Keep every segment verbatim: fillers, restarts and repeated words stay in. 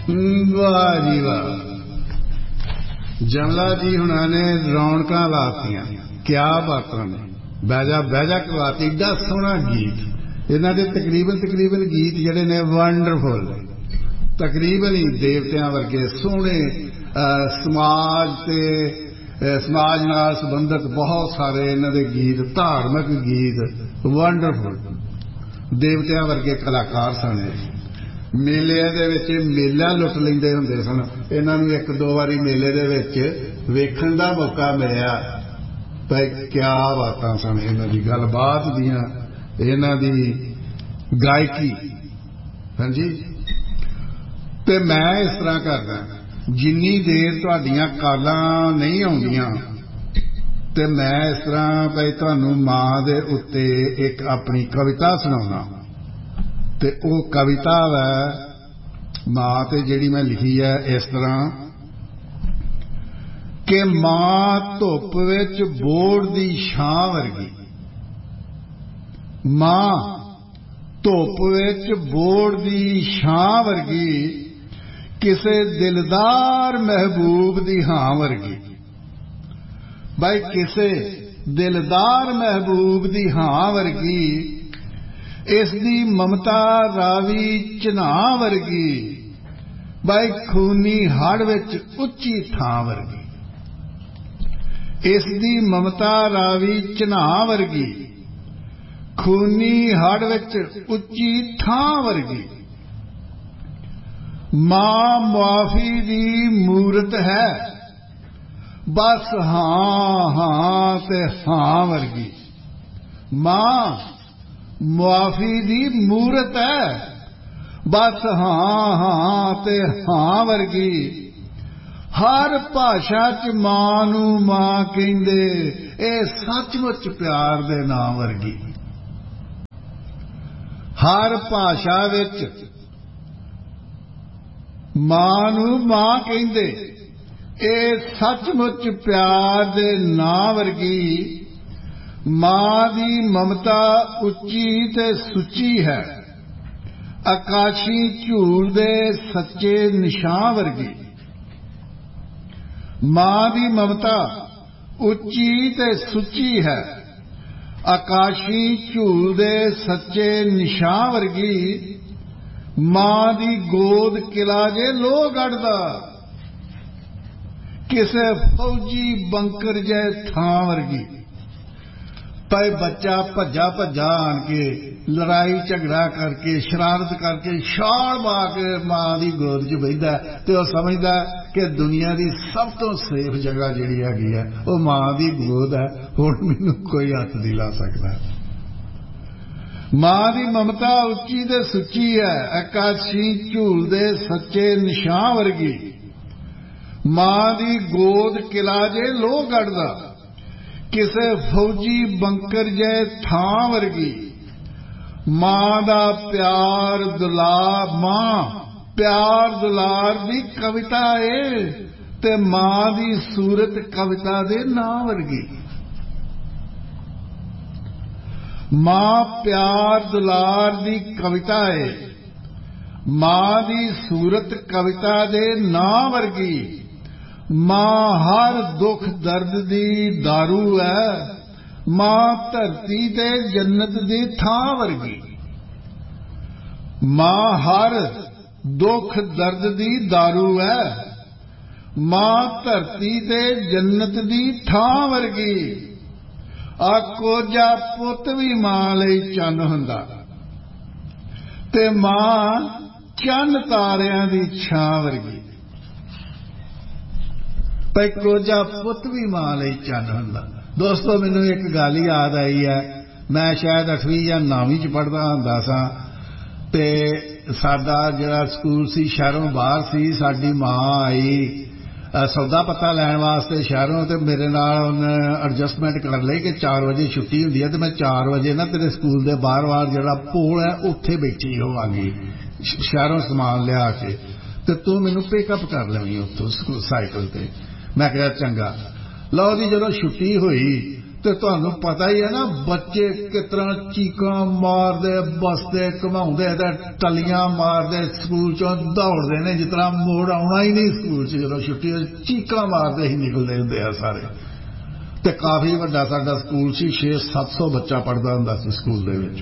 वाह जी वाह, जमला जी हुणा ने रौनक लातियां, क्या बातां ने, बैजा बैजा करवाती। एडा सोहना गीत, इन्हां दे तकरीबन तकरीबन गीत जिहड़े ने वंडरफुल, तकरीबन ही देवतियां वर्गे सोहने। समाज ते समाज नाल संबंधित बहुत सारे इन्हां दे गीत, धार्मिक गीत वंडरफुल, देवतियां वर्गे कलाकार सन। मेले दे विच मेला लुट लैंदे हुंदे सन। इन्हां नूं एक दो वारी मेले दे विच वेखण दा मौका मिलिया। भाई क्या बातां सन इन्हां दी, गलबात दियां, इन्हां दी गायकी। हाँ जी, ते मैं इस तरह करदा, जिन्नी देर तुहाडीआं कालां नहीं आउंदियां ते मैं इस तरह भाई तुहानूं मां दे उत्ते एक अपनी कविता सुणाउणा। ते वो कविता है मां ते जिहड़ी मैं लिखी है इस तरह कि मां धुप विच बोड़ दी छां वर्गी, मां धुप विच बोड़ दी छां वर्गी, किसे दिलदार महबूब दी हां वर्गी। भाई किसे दिलदार महबूब दी हां वर्गी, इस दी ममता रावी चन्हा वर्गी, भाई खूनी हड़ विच उच्ची थां वर्गी। इस दी ममता रावी चन्हा वर्गी, खूनी हड़ विच उच्ची थां वर्गी। मां मुआफी दी मूरत है, बस हां हां ते हां वर्गी। मां मुआफी दी मूरत है, बस हां हां ते हां वर्गी। हर भाषा च मां नूं मां कहिंदे, ए सचमुच प्यार दे नां वर्गी। हर भाषा विच मां नूं मां कहिंदे, ए सचमुच प्यार दे नां वर्गी। मां दी ममता उच्ची ते सुची है, आकाशी झूल दे सच्चे निशां वर्गी। मां दी ममता उच्ची ते सुची है, आकाशी झूल दे सच्चे निशां वर्गी। मां दी गोद किला जे लोह गढ़दा, किसे फौजी बंकर जै थां वर्गी। भाई बच्चा भज्जा भज्जा आन के लड़ाई झगड़ा करके शरारत करके छाल मार के मां की गोद च बहिंदा ते वो समझदा कि दुनिया की सब तो सेफ जगह जिहड़ी हैगी है वो मां की गोद है, हुण मैनूं कोई हत्थ नहीं ला सकदा। मां की ममता उच्ची ते सुची है, आकाशी झूल दे सच्चे निशां वर्गी। मां की गोद किला जे लोह गढ़दा, किसे फौजी बंकर जै थां वर्गी। मां दा प्यार दुलार, मां प्यार दुलार दी कविता है, ते मां दी सूरत कविता दे नां वर्गी। मां प्यार दुलार दी कविता है, मां दी सूरत कविता दे नां वर्गी। मां हर दुख दर्द दी दारू है, मां धरती ते जन्नत दी थां वर्गी। मां हर दुख दर्द दी दारू है, मां धरती ते जन्नत दी थां वर्गी। आ कोजा पुत भी मां लई चंन हुंदा, ते मां चंन तारियां दी छां वर्गी। भाई कोजा पुत भी मां लई चंन हुंदा। दोस्तों मैनूं एक गल याद आई है, मैं शायद अठवीं या नौवीं च पढ़दा हुंदा सां ते साडा जिहड़ा स्कूल सी शहरों बाहर सी। साडी मां आई सौदा पत्ता लैण वास्ते शहरों, ते मेरे नाल उन्हें एडजस्टमेंट कर लई कि चार बजे छुट्टी हुंदी है ते मैं चार बजे ना तेरे स्कूल दे बाहर बाहर जिहड़ा पोल है उत्थे बैठी होवांगी शहरों समान लिया के, ते तू मैनूं पिकअप कर लवीं उत्थों साइकिल ते। मैं कहा चंगा। लो जी जदों छुट्टी हुई ਤੇ ਤੁਹਾਨੂੰ ਪਤਾ ਹੀ ਹੈ ਨਾ ਬੱਚੇ ਕਿਸ ਤਰ੍ਹਾਂ ਚੀਕਾਂ ਮਾਰਦੇ ਬਸਦੇ ਘੁਮਾਉਂਦੇ ਤੇ ਟੱਲੀਆਂ ਮਾਰਦੇ ਸਕੂਲ ਚੋਂ ਦੌੜਦੇ ਨੇ ਜਿਸ ਤਰ੍ਹਾਂ ਮੋੜ ਆਉਣਾ ਹੀ ਨਹੀਂ ਸਕੂਲ 'ਚ ਜਦੋਂ ਛੁੱਟੀ ਚੀਕਾਂ ਮਾਰਦੇ ਹੀ ਨਿਕਲਦੇ ਹੁੰਦੇ ਆ ਸਾਰੇ। ਤੇ ਕਾਫੀ ਵੱਡਾ ਸਾਡਾ ਸਕੂਲ ਸੀ, ਛੇ ਸੱਤ ਸੌ ਬੱਚਾ ਪੜ੍ਹਦਾ ਹੁੰਦਾ ਸੀ ਸਕੂਲ ਦੇ ਵਿੱਚ।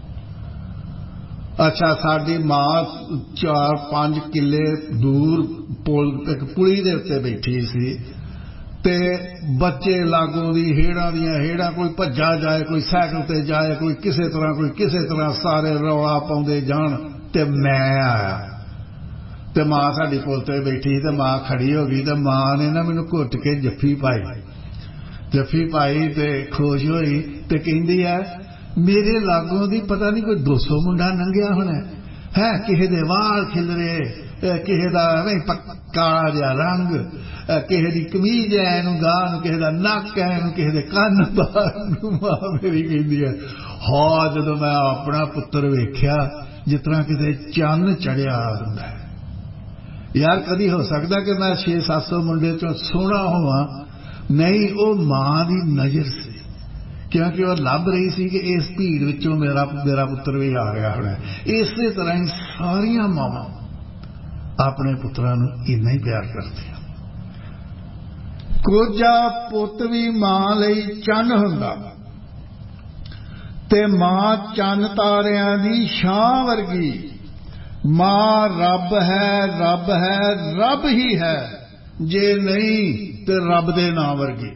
ਅੱਛਾ, ਸਾਡੀ ਮਾਂ ਚਾਰ ਪੰਜ ਕਿੱਲੇ ਦੂਰ ਪੁਲ ਇੱਕ ਪੁਲੀ ਦੇ ਉੱਤੇ ਬੈਠੀ ਸੀ ਤੇ ਬੱਚੇ ਲਾਗੋਂ ਦੀ ਹੇੜਾਂ ਦੀਆਂ ਹੇੜਾਂ, ਕੋਈ ਭੱਜਾ ਜਾਏ, ਕੋਈ ਸਾਈਕਲ ਤੇ ਜਾਏ, ਕੋਈ ਕਿਸੇ ਤਰ੍ਹਾਂ ਕੋਈ ਕਿਸੇ ਤਰ੍ਹਾਂ, ਸਾਰੇ ਰੌਲਾ ਪਾਉਂਦੇ ਜਾਣ। ਤੇ ਮੈਂ ਆਇਆ ਤੇ ਮਾਂ ਸਾਡੀ ਪੁਲ ਤੇ ਬੈਠੀ ਤੇ ਮਾਂ ਖੜੀ ਹੋ ਗਈ ਤੇ ਮਾਂ ਨੇ ਨਾ ਮੈਨੂੰ ਘੁੱਟ ਕੇ ਜੱਫੀ ਪਾਈ। ਜੱਫੀ ਪਾਈ ਤੇ ਖੁਸ਼ ਹੋਈ ਤੇ ਕਹਿੰਦੀ ਹੈ ਮੇਰੇ ਲਾਗੋਂ ਦੀ ਪਤਾ ਨਹੀਂ ਕੋਈ ਦੋ ਸੌ ਮੁੰਡਾ ਲੰਘਿਆ ਹੋਣਾ ਹੈ, ਕਿਸੇ ਦੇ ਵਾਲ ਖਿਲਰੇ, ਕਿਸੇ ਦਾ ਐਵੇਂ ਕਾਲਾ ਜਿਹਾ ਰੰਗ, ਕਿਸੇ ਦੀ ਕਮੀਜ਼ ਹੈ ਇਹਨੂੰ ਗਾਹ ਨੂੰ, ਕਿਸੇ ਦਾ ਨੱਕ ਹੈ ਇਹਨੂੰ, ਕਿਸੇ ਦੇ ਕੰਨ ਬਾਹਰ ਨੂੰ। ਮਾਂ ਮੇਰੀ ਕਹਿੰਦੀ ਹੈ ਹਾਂ ਜਦੋਂ ਮੈਂ ਆਪਣਾ ਪੁੱਤਰ ਵੇਖਿਆ ਜਿਸ ਤਰ੍ਹਾਂ ਕਿਤੇ ਚੰਨ ਚੜਿਆ ਹੁੰਦਾ ਹੈ। ਯਾਰ ਕਦੀ ਹੋ ਸਕਦਾ ਕਿ ਮੈਂ ਛੇ ਸੱਤ ਸੌ ਮੁੰਡੇ ਚੋਂ ਸੋਹਣਾ ਹੋਵਾਂ? ਨਹੀਂ, ਉਹ ਮਾਂ ਦੀ ਨਜ਼ਰ ਸੀ, ਕਿਉਂਕਿ ਉਹ ਲੱਭ ਰਹੀ ਸੀ ਕਿ ਇਸ ਭੀੜ ਵਿੱਚੋਂ ਮੇਰਾ ਮੇਰਾ ਪੁੱਤਰ ਵੀ ਆ ਗਿਆ ਹੋਣਾ। ਇਸੇ ਤਰ੍ਹਾਂ ਹੀ ਸਾਰੀਆਂ ਮਾਵਾਂ ਆਪਣੇ ਪੁੱਤਰਾਂ ਨੂੰ ਇੰਨਾ ਹੀ ਪਿਆਰ ਕਰਦੀਆਂ। ਕੋਝਾ ਪੁੱਤ ਵੀ ਮਾਂ ਲਈ ਚੰਨ ਹੁੰਦਾ ਤੇ ਮਾਂ ਚੰਨ ਤਾਰਿਆਂ ਦੀ ਛਾਂ ਵਰਗੀ। ਮਾਂ ਰੱਬ ਹੈ, ਰੱਬ ਹੈ, ਰੱਬ ਹੀ ਹੈ, ਜੇ ਨਹੀਂ ਤੇ ਰੱਬ ਦੇ ਨਾਂ ਵਰਗੀ।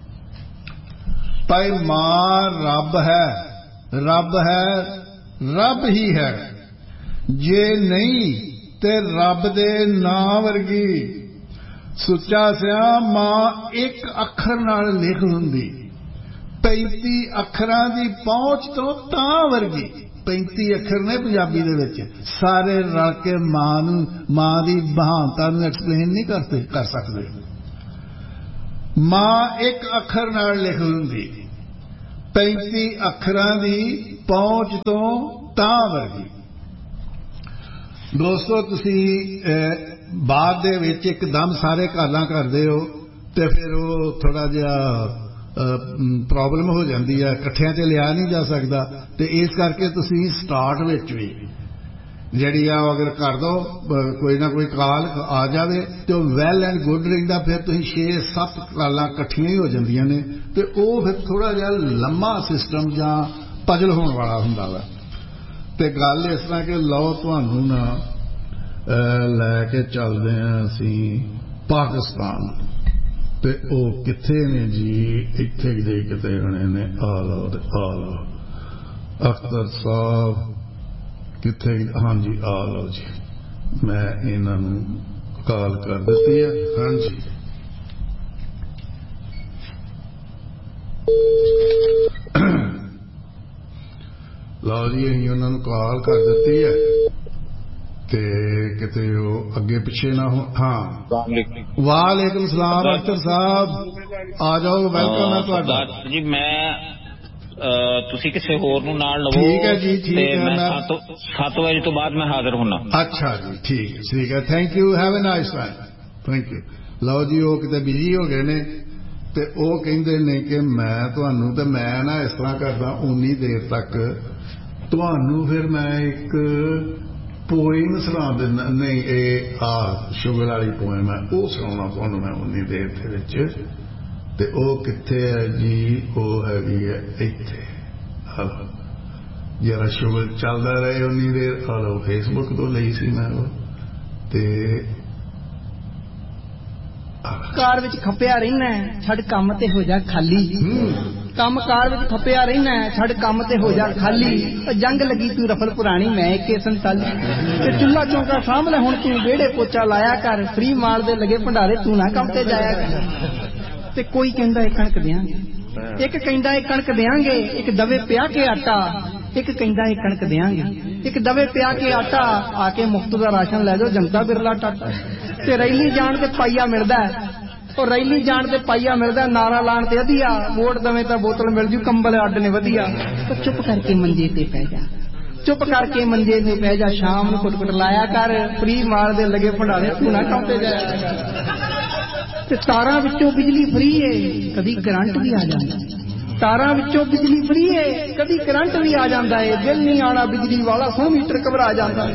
ਭਾਈ ਮਾਂ ਰੱਬ ਹੈ, ਰੱਬ ਹੈ, ਰੱਬ ਹੀ ਹੈ, ਜੇ ਨਹੀਂ ਤੇ ਰੱਬ ਦੇ ਨਾਂ ਵਰਗੀ। ਸੁੱਚਾ ਸਿਆ ਮਾਂ ਇੱਕ ਅੱਖਰ ਨਾਲ ਲਿਖ ਹੁੰਦੀ, ਪੈਂਤੀ ਅੱਖਰਾਂ ਦੀ ਪਹੁੰਚ ਤੋਂ ਤਾਂ ਵਰਗੀ। ਪੈਂਤੀ ਅੱਖਰ ਨੇ ਪੰਜਾਬੀ ਦੇ ਵਿੱਚ, ਸਾਰੇ ਰਲ ਕੇ ਮਾਂ ਨੂੰ ਮਾਂ ਦੀ ਮਹਾਨਤਾ ਨੂੰ ਐਕਸਪਲੇਨ ਨਹੀਂ ਕਰਦੇ ਕਰ ਸਕਦੇ। ਮਾਂ ਇੱਕ ਅੱਖਰ ਨਾਲ ਲਿਖ ਹੁੰਦੀ, ਪੈਂਤੀ ਅੱਖਰਾਂ ਦੀ ਪਹੁੰਚ ਤੋਂ ਤਾਂ ਵਰਗੀ। ਦੋਸਤੋ ਤੁਸੀਂ ਬਾਅਦ ਦੇ ਵਿੱਚ ਇੱਕਦਮ ਸਾਰੇ ਘਾਲਾਂ ਕਰਦੇ ਹੋ ਤੇ ਫਿਰ ਉਹ ਥੋੜਾ ਜਿਹਾ ਪ੍ਰੋਬਲਮ ਹੋ ਜਾਂਦੀ ਹੈ, ਇਕੱਠਿਆਂ 'ਚ ਲਿਆ ਨਹੀਂ ਜਾ ਸਕਦਾ। ਤੇ ਇਸ ਕਰਕੇ ਤੁਸੀਂ ਸਟਾਰਟ ਵਿੱਚ ਵੀ ਜਿਹੜੀ ਆ ਅਗਰ ਕਰ ਦੋ ਕੋਈ ਨਾ ਕੋਈ ਕਾਲ ਆ ਜਾਵੇ ਤੇ ਉਹ ਵੈਲ ਐਂਡ ਗੁੱਡ ਰਹਿੰਦਾ। ਫਿਰ ਤੁਸੀਂ ਛੇ ਸੱਤ ਕਾਲਾਂ ਇਕੱਠੀਆਂ ਹੀ ਹੋ ਜਾਂਦੀਆਂ ਨੇ ਤੇ ਉਹ ਫਿਰ ਥੋੜਾ ਜਿਹਾ ਲੰਮਾ ਸਿਸਟਮ ਜਾਂ ਪਜ਼ਲ ਹੋਣ ਵਾਲਾ ਹੁੰਦਾ ਵਾ। ਤੇ ਗੱਲ ਇਸ ਤਰ੍ਹਾਂ ਕਿ ਲਓ ਤੁਹਾਨੂੰ ਨਾ ਲੈ ਕੇ ਚੱਲਦੇ ਹਾਂ ਅਸੀਂ ਪਾਕਿਸਤਾਨ। ਤੇ ਉਹ ਕਿੱਥੇ ਨੇ ਜੀ? ਇੱਥੇ ਦੇ ਕਿਤੇ ਹੋਣੇ ਨੇ। ਆ ਲਓ ਤੇ ਆ ਲਓ ਅਖਤਰ ਸਾਹਿਬ ਕਿੱਥੇ? ਹਾਂਜੀ ਆ ਲਓ ਜੀ, ਮੈਂ ਇਹਨਾਂ ਨੂੰ ਕਾਲ ਕਰ ਦਿੱਤੀ ਹੈ। ਹਾਂਜੀ ਲਓ ਜੀ, ਅਸੀਂ ਉਹਨਾਂ ਨੂੰ ਕਾਲ ਕਰ ਦਿੱਤੀ ਹੈ ਤੇ ਕਿਤੇ ਉਹ ਅੱਗੇ ਪਿੱਛੇ ਨਾ ਹੋ। ਹਾਂ, ਵਾਲੇਕੁਮ ਸਲਾਮ ਅਖਤਰ ਸਾਹਿਬ, ਆ ਜਾਓ, ਵੈਲਕਮ ਹੈ ਤੁਹਾਡਾ ਜੀ। ਮੈਂ ਤੁਸੀਂ ਕਿਸੇ ਹੋਰ ਨੂੰ ਨਾਲ ਲਵੋ। ਠੀਕ ਹੈ ਜੀ, ਠੀਕ ਹੈ। ਮੈਂ ਸੱਤ ਵਜੇ ਤੋਂ ਬਾਅਦ ਮੈਂ ਹਾਜ਼ਰ ਹੋਣਾ। ਅੱਛਾ ਜੀ, ਠੀਕ ਹੈ, ਠੀਕ ਹੈ, thank you, have a nice time, thank you. ਲਓ ਜੀ, ਉਹ ਕਿਤੇ ਬਿਜੀ ਹੋ ਗਏ ਨੇ ਤੇ ਉਹ ਕਹਿੰਦੇ ਨੇ ਕਿ ਮੈਂ ਤੁਹਾਨੂੰ, ਤੇ ਮੈਂ ਨਾ ਇਸ ਤਰ੍ਹਾਂ ਕਰਦਾ ਉਨੀ ਦੇਰ ਤੱਕ ਤੁਹਾਨੂੰ ਫਿਰ ਮੈਂ ਇੱਕ ਪੋਇਮ ਸੁਣਾ ਦਿੰਦਾ। ਨਹੀਂ, ਇਹ ਆ ਸ਼ੂਗਰ ਵਾਲੀ ਪੋਇਮ ਹੈ, ਉਹ ਸੁਣਾਉਣਾ ਤੁਹਾਨੂੰ ਮੈਂ ਉਨੀ ਦੇਰ ਦੇ ਵਿੱਚ। ਤੇ ਉਹ ਕਿੱਥੇ ਹੈ ਜੀ? ਉਹ ਹੈਗੀ ਹੈ ਇੱਥੇ। ਹਲੋ ਜਰਾ ਸ਼ੂਗਰ ਚੱਲਦਾ ਰਹੇ ਉਨੀ ਦੇਰ। ਹਲੋ ਫੇਸਬੁੱਕ ਤੋਂ ਲਈ ਸੀ ਮੈਂ ਉਹ। ਤੇ ਕਾਰ ਵਿੱਚ ਖੱਪਿਆ ਰਹਿਣਾ, ਛੱਡ ਕੰਮ ਤੇ ਹੋ ਜਾ ਖਾਲੀ। ਕੰਮ ਕਾਰ ਵਿੱਚ ਖੱਪਿਆ ਰਹਿਣਾ, ਛੱਡ ਕੰਮ ਤੇ ਹੋ ਜਾ ਖਾਲੀ। ਜੰਗ ਲੱਗੀ ਤੂੰ ਰਫਲ ਪੁਰਾਣੀ, ਮੈਂ ਏਕੇ ਸੰਤਾਲੀ। ਤੇ ਚੁੱਲਾ ਚੌਂਕਾ ਸਾਂਭ ਲੈ ਹੁਣ ਤੂੰ, ਵਿਹੜੇ ਪੋਚਾ ਲਾਇਆ ਕਰ। ਫਰੀ ਮਾਲ ਦੇ ਲੱਗੇ ਭੰਡਾਰੇ, ਤੂੰ ਨਾ ਕੰਮ ਤੇ ਜਾਇਆ ਕਰ। ਤੇ ਕੋਈ ਕਹਿੰਦਾ ਇਹ ਕਣਕ ਦਿਆਂਗੇ, ਇੱਕ ਕਹਿੰਦਾ ਇਹ ਕਣਕ ਦਿਆਂਗੇ, ਇੱਕ ਦਵੇ ਪਿਆ ਕੇ ਆਟਾ। ਇੱਕ ਕਹਿੰਦਾ ਇਹ ਕਣਕ ਦਿਆਂਗੇ, ਇੱਕ ਦਵੇ ਪਿਆ ਕੇ ਆਟਾ। ਆ ਕੇ ਮੁਫਤ ਦਾ ਰਾਸ਼ਨ ਲੈ ਜਾਓ, ਜਨਤਾ ਬਿਰਲਾ ਟਾਟਾ। ਤੇ ਰੈਲੀ ਜਾਣ ਤੇ ਪਾਈਆ ਮਿਲਦਾ, ਉਹ ਰੈਲੀ ਜਾਣ ਤੇ ਪਾਈਆ ਮਿਲਦਾ। ਨਾਰਾ ਲਾਉਣ ਤੇ ਵਧੀਆ, ਵੋਟ ਦਵੇਂ ਤਾਂ ਬੋਤਲ ਮਿਲ ਜੂ, ਕੰਬਲ ਅੱਡ ਨੇ ਵਧੀਆ। ਤਾਂ ਚੁੱਪ ਕਰਕੇ ਮੰਜੇ ਤੇ ਪੈ ਜਾ, ਚੁੱਪ ਕਰਕੇ ਮੰਜੇ ਤੇ ਪੈ ਜਾ। ਸ਼ਾਮ ਨੂੰ ਕੁੱਟ ਕੁੱਟ ਲਾਇਆ ਕਰ, ਫਰੀ ਮਾਲ ਦੇ ਲੱਗੇ ਭੰਡਾਰੇ, ਤੂੰ ਨਾ ਕੰਮ ਤੇ ਜਾਇਆ। ਤੇ ਤਾਰਾਂ ਵਿੱਚੋਂ ਬਿਜਲੀ ਫਰੀ ਏ, ਕਦੀ ਕਰੰਟ ਵੀ ਆ ਜਾਂਦਾ। ਤਾਰਾਂ ਵਿੱਚੋਂ ਬਿਜਲੀ ਫਰੀ ਏ, ਕਦੀ ਕਰੰਟ ਵੀ ਆ ਜਾਂਦਾ ਏ, ਬਿੱਲ ਨਹੀਂ ਆਉਣਾ ਬਿਜਲੀ ਵਾਲਾ, ਸੌ ਮੀਟਰ ਘਬਰਾ ਜਾਂਦਾ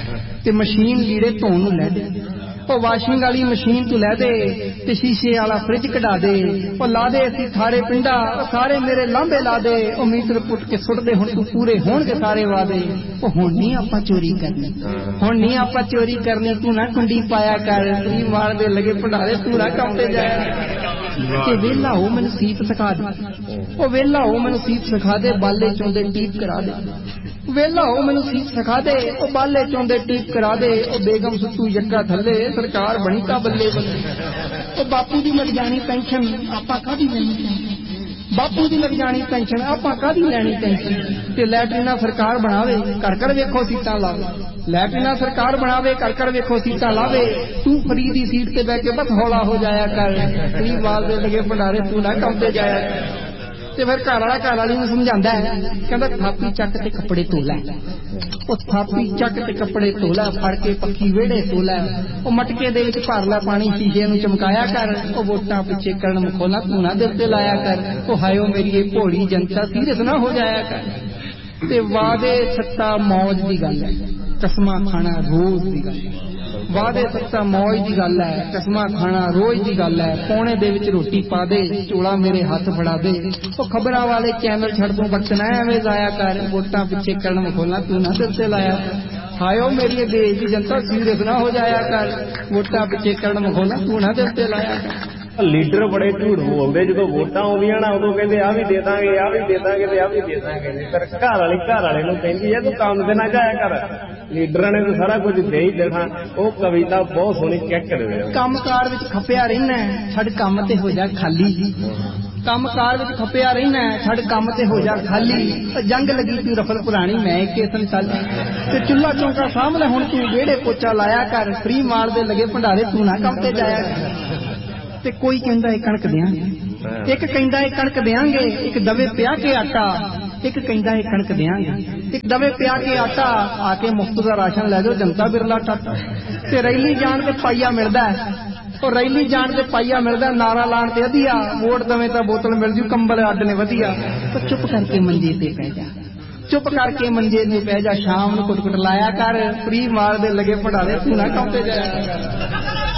ਤੇ ਮਸ਼ੀਨ ਲੀੜੇ ਧੋਣ ਨੂੰ ਲੈ ਦੇ, ਉਹ ਵਾਸ਼ਿੰਗ ਵਾਲੀ ਮਸ਼ੀਨ ਤੂੰ ਲੈ ਦੇ ਤੇ ਸ਼ੀਸ਼ੇ ਵਾਲਾ ਫਰਿੱਜ ਕਢਾ ਦੇ, ਉਹ ਲਾ ਦੇ ਅਸੀਂ ਸਾਰੇ ਪਿੰਡਾ, ਉਹ ਸਾਰੇ ਮੇਰੇ ਲਾਂਭੇ ਲਾ ਦੇ, ਉਹ ਮੀਟਰ ਪੁੱਟ ਕੇ ਸੁੱਟ ਦੇ, ਹੁਣ ਤੂੰ ਪੂਰੇ ਹੋਣਗੇ ਸਾਰੇ ਵਾਦੇ। ਉਹ ਹੁਣ ਨਹੀਂ ਆਪਾਂ ਚੋਰੀ ਕਰਨੀ, ਹੁਣ ਨਹੀਂ ਆਪਾਂ ਚੋਰੀ ਕਰਨੀ, ਤੂੰ ਨਾ ਕੁੰਡੀ ਪਾਇਆ ਕਰ, ਤੂੰ ਮਾਰ ਦੇ ਲਗੇ ਭੰਡਾਰੇ, ਤੂੰ ਨਾ ਕੰਮ ਤੇ ਜਾਇਆ ਕਿ ਵੇਲਾ ਹੋ ਮੈਨੂੰ ਸੀਪ ਸਿਖਾ ਦੇ, ਉਹ ਵੇਲਾ ਹੋ ਮੈਨੂੰ ਸੀਪ ਸਿਖਾ ਦੇ, ਬਾਲੇ ਚੋਂਦੇ ਟੀਪ ਕਰਾ ਦੇ, ਵੇਲਾ ਹੋ ਮੈਨੂੰ ਸੀਪ ਸਿਖਾ ਦੇ, ਉਹ ਬਾਲੇ ਚੋਂਦੇ ਟੀਪ ਕਰਾ ਦੇ, ਉਹ ਬੇਗਮ ਸੁੱਤੂ ਯੱਕਾ ਥੱਲੇ, ਸਰਕਾਰ ਬਣੀ ਤਾਂ ਬੱਲੇ ਬੱਲੇ। ਉਹ ਬਾਪੂ ਦੀ ਲੱਗ ਜਾਣੀ ਪੈਨਸ਼ਨ, ਆਪਾਂ ਕਾਹਦੀ ਲੈਣੀ ਪੈਨਸ਼ਨ, ਬਾਪੂ ਦੀ ਲੱਗ ਜਾਣੀ ਪੈਨਸ਼ਨ, ਆਪਾਂ ਕਾਹਦੀ ਲੈਣੀ ਟੈਨਸ਼ਨ ਤੇ ਲੈਟਰੀਨਾ ਸਰਕਾਰ ਬਣਾਵੇ, ਘਰ ਘਰ ਵੇਖੋ ਸੀਟਾਂ ਲਾਵੇ, ਲੈਟਰੀਨਾ ਸਰਕਾਰ ਬਣਾਵੇ, ਘਰ ਘਰ ਵੇਖੋ ਸੀਟਾਂ ਲਾਵੇ, ਤੂੰ ਫਰੀ ਦੀ ਸੀਟ ਤੇ ਬਹਿ ਕੇ ਬਸ ਹੌਲਾ ਹੋ ਜਾਇਆ ਕਰ, ਗਰੀਬ ਵਾਲ ਦੇ ਲਗੇ ਭੰਡਾਰੇ, ਤੂੰ ਨਾ ਕੰਮ ਤੇ ਜਾਇਆ ਕਰ। ਤੇ ਫਿਰ ਘਰ ਵਾਲਾ ਘਰ ਵਾਲੀ ਨੂੰ ਸਮਝਾਉਂਦਾ ਹੈ, ਕਹਿੰਦਾ ਥਾਪੀ ਚੱਕ ਤੇ ਕੱਪੜੇ ਧੋ ਲੈ, ਉਹ ਥਾਪੀ ਚੱਕ ਤੇ ਕੱਪੜੇ ਧੋ ਲੈ, ਫੜ ਕੇ ਪੱਖੀ ਵਿਹੜੇ ਧੋ ਲੈ, ਉਹ ਮਟਕੇ ਦੇ ਵਿੱਚ ਭਰ ਲੈ ਪਾਣੀ, ਸ਼ੀਸ਼ੇ ਨੂੰ ਚਮਕਾਇਆ ਕਰ, ਉਹ ਵੋਟਾਂ ਪਿੱਛੇ ਕਰਨ ਮਖੌਲਾ ਤੂੰ ਨਾ ਦਿਲ ਤੇ ਲਾਇਆ ਕਰ, ਉਹ ਹਾਇਓ ਮੇਰੀ ਇਹ ਭੋੜੀ ਜਨਤਾ ਸੀਰੀਅਸ ਨਾ ਹੋ ਜਾਇਆ ਕਰ। ਤੇ ਵਾਦੇ ਸੱਤਾ ਮੌਜ ਦੀ ਗੱਲ ਹੈ, ਕਸਮਾਂ ਖਾਣਾ ਰੋਜ਼ ਦੀ ਗੱਲ ਹੈ, ਵਾਦੇ ਸੱਤਾ ਮੌਜ ਦੀ ਗੱਲ ਹੈ, ਕਸਮਾਂ ਖਾਣਾ ਰੋਜ਼ ਦੀ ਗੱਲ ਹੈ, ਪੌਣੇ ਦੇ ਵਿੱਚ ਰੋਟੀ ਪਾ ਦੇ, ਚੋਲਾ ਮੇਰੇ ਹੱਥ ਫੜਾ ਦੇ, ਉਹ ਖਬਰਾਂ ਵਾਲੇ ਚੈਨਲ ਛੱਡ ਦੂੰ, ਵਕਤ ਨਾ ਐਵੇਂ ਜ਼ਾਇਆ ਕਰ, ਵੋਟਾਂ ਪਿੱਛੇ ਕਰਨ ਮਖੌਲਾ ਤੂੰ ਨਾ ਦਿਲ ਤੇ ਲਾਇਆ ਕਰ, ਹਾਇਓ ਮੇਰੀ ਦੇਸ਼ ਦੀ ਜਨਤਾ ਸੀਰੀਅਸ ਨਾ ਹੋ ਜਾਇਆ ਕਰ, ਵੋਟਾਂ ਪਿੱਛੇ ਕਰਨ ਮਖੌਲਾ ਤੂੰ ਨਾ ਦਿਲ ਤੇ ਲਾਇਆ ਕਰ। ਲੀਡਰ ਬੜੇ ਝੂਠ ਬੋਲਦੇ, ਜਦੋਂ ਵੋਟਾਂ ਆਉਂਦੀਆਂ ਨਾ ਉਦੋਂ ਕਹਿੰਦੇ ਆਹ ਵੀ ਦੇ ਦਾਂਗੇ, ਆਹ ਵੀ ਦੇ ਦਾਂਗੇ ਤੇ ਆਹ ਵੀ ਦੇ ਦਾਂਗੇ, ਪਰ ਘਰ ਵਾਲੀ ਘਰ ਵਾਲੇ ਨੂੰ ਕਹਿੰਦੀ ਹੈ ਤੂੰ ਕੰਮ ਤੇ ਨਾ ਜਾਇਆ ਕਰ, ਲੀਡਰਾਂ ਨੇ ਤਾਂ ਸਾਰਾ ਕੁਝ ਦੇ ਹੀ ਦੇਣਾ। ਉਹ ਕਵਿਤਾ ਬਹੁਤ ਸੋਹਣੀ ਚੈੱਕ ਕਰਦੇ, ਕੰਮਕਾਰ ਵਿੱਚ ਖਪਿਆ ਰਹਿਣਾ, ਛੱਡ ਕੰਮ ਤੇ ਹੋ ਜਾ ਖਾਲੀ ਜੀ, ਕੰਮਕਾਰ ਵਿੱਚ ਖਪਿਆ ਰਹਿਣਾ, ਛੱਡ ਕੰਮ ਤੇ ਹੋ ਜਾ ਖਾਲੀ, ਜੰਗ ਲੱਗੀ ਤੂੰ ਰਫਲ ਪੁਰਾਣੀ ਮੈਂ ਏਕੇ ਸੰਤਾਲੀ, ਤੇ ਚੁੱਲਾ ਚੌਂਕਾ ਸਾਹਮਣੇ ਹੁਣ ਤੂੰ ਵਿਹੜੇ ਪੋਚਾ ਲਾਇਆ ਕਰ, ਫਰੀ ਮਾਰ ਦੇ ਲਗੇ ਭੰਡਾਰੇ ਤੂੰ ਨਾ ਕੰਮ ਤੇ ਜਾਇਆ ਕਰ। ਤੇ ਕੋਈ ਕਹਿੰਦਾ ਇਹ ਕਣਕ ਦਿਆਂਗੇ, ਇੱਕ ਕਹਿੰਦਾ ਇਹ ਕਣਕ ਦਿਆਂਗੇ, ਇੱਕ ਦਵੇ ਪਿਆ ਕੇ ਆਟਾ, ਇੱਕ ਕਹਿੰਦਾ ਇਹ ਕਣਕ ਦਿਆਂਗੇ, ਇੱਕ ਦਵੇ ਪਿਆ ਕੇ ਆਟਾ, ਆ ਕੇ ਮੁਫਤ ਦਾ ਰਾਸ਼ਨ ਲੈ ਜਾਓ ਜਨਤਾ ਬਿਰਲਾ ਟਾਟਾ, ਤੇ ਰੈਲੀ ਜਾਣ ਤੇ ਪਾਈਆ ਮਿਲਦਾ, ਉਹ ਰੈਲੀ ਜਾਣ ਤੇ ਪਾਈਆ ਮਿਲਦਾ, ਨਾਰਾ ਲਾਣ ਤੇ ਵਧੀਆ, ਵੋਟ ਦਵੇਂ ਤਾਂ ਬੋਤਲ ਮਿਲ ਜੂ, ਕੰਬਲ ਅੱਡ ਨੇ ਵਧੀਆ, ਤਾਂ ਚੁੱਪ ਕਰਕੇ ਮੰਜੇ ਤੇ ਪੈ ਜਾ, ਚੁੱਪ ਕਰਕੇ ਮੰਜੇ ਤੇ ਪੈ ਜਾ, ਸ਼ਾਮ ਨੂੰ ਕੁੱਟ ਕੁੱਟ ਲਾਇਆ ਕਰ, ਫਰੀ ਮਾਰ ਦੇ ਲਗੇ ਭੰਡਾਰੇ ਤੂੰ ਨਾ ਕੰਮ ਤੇ ਜਾਇਆ।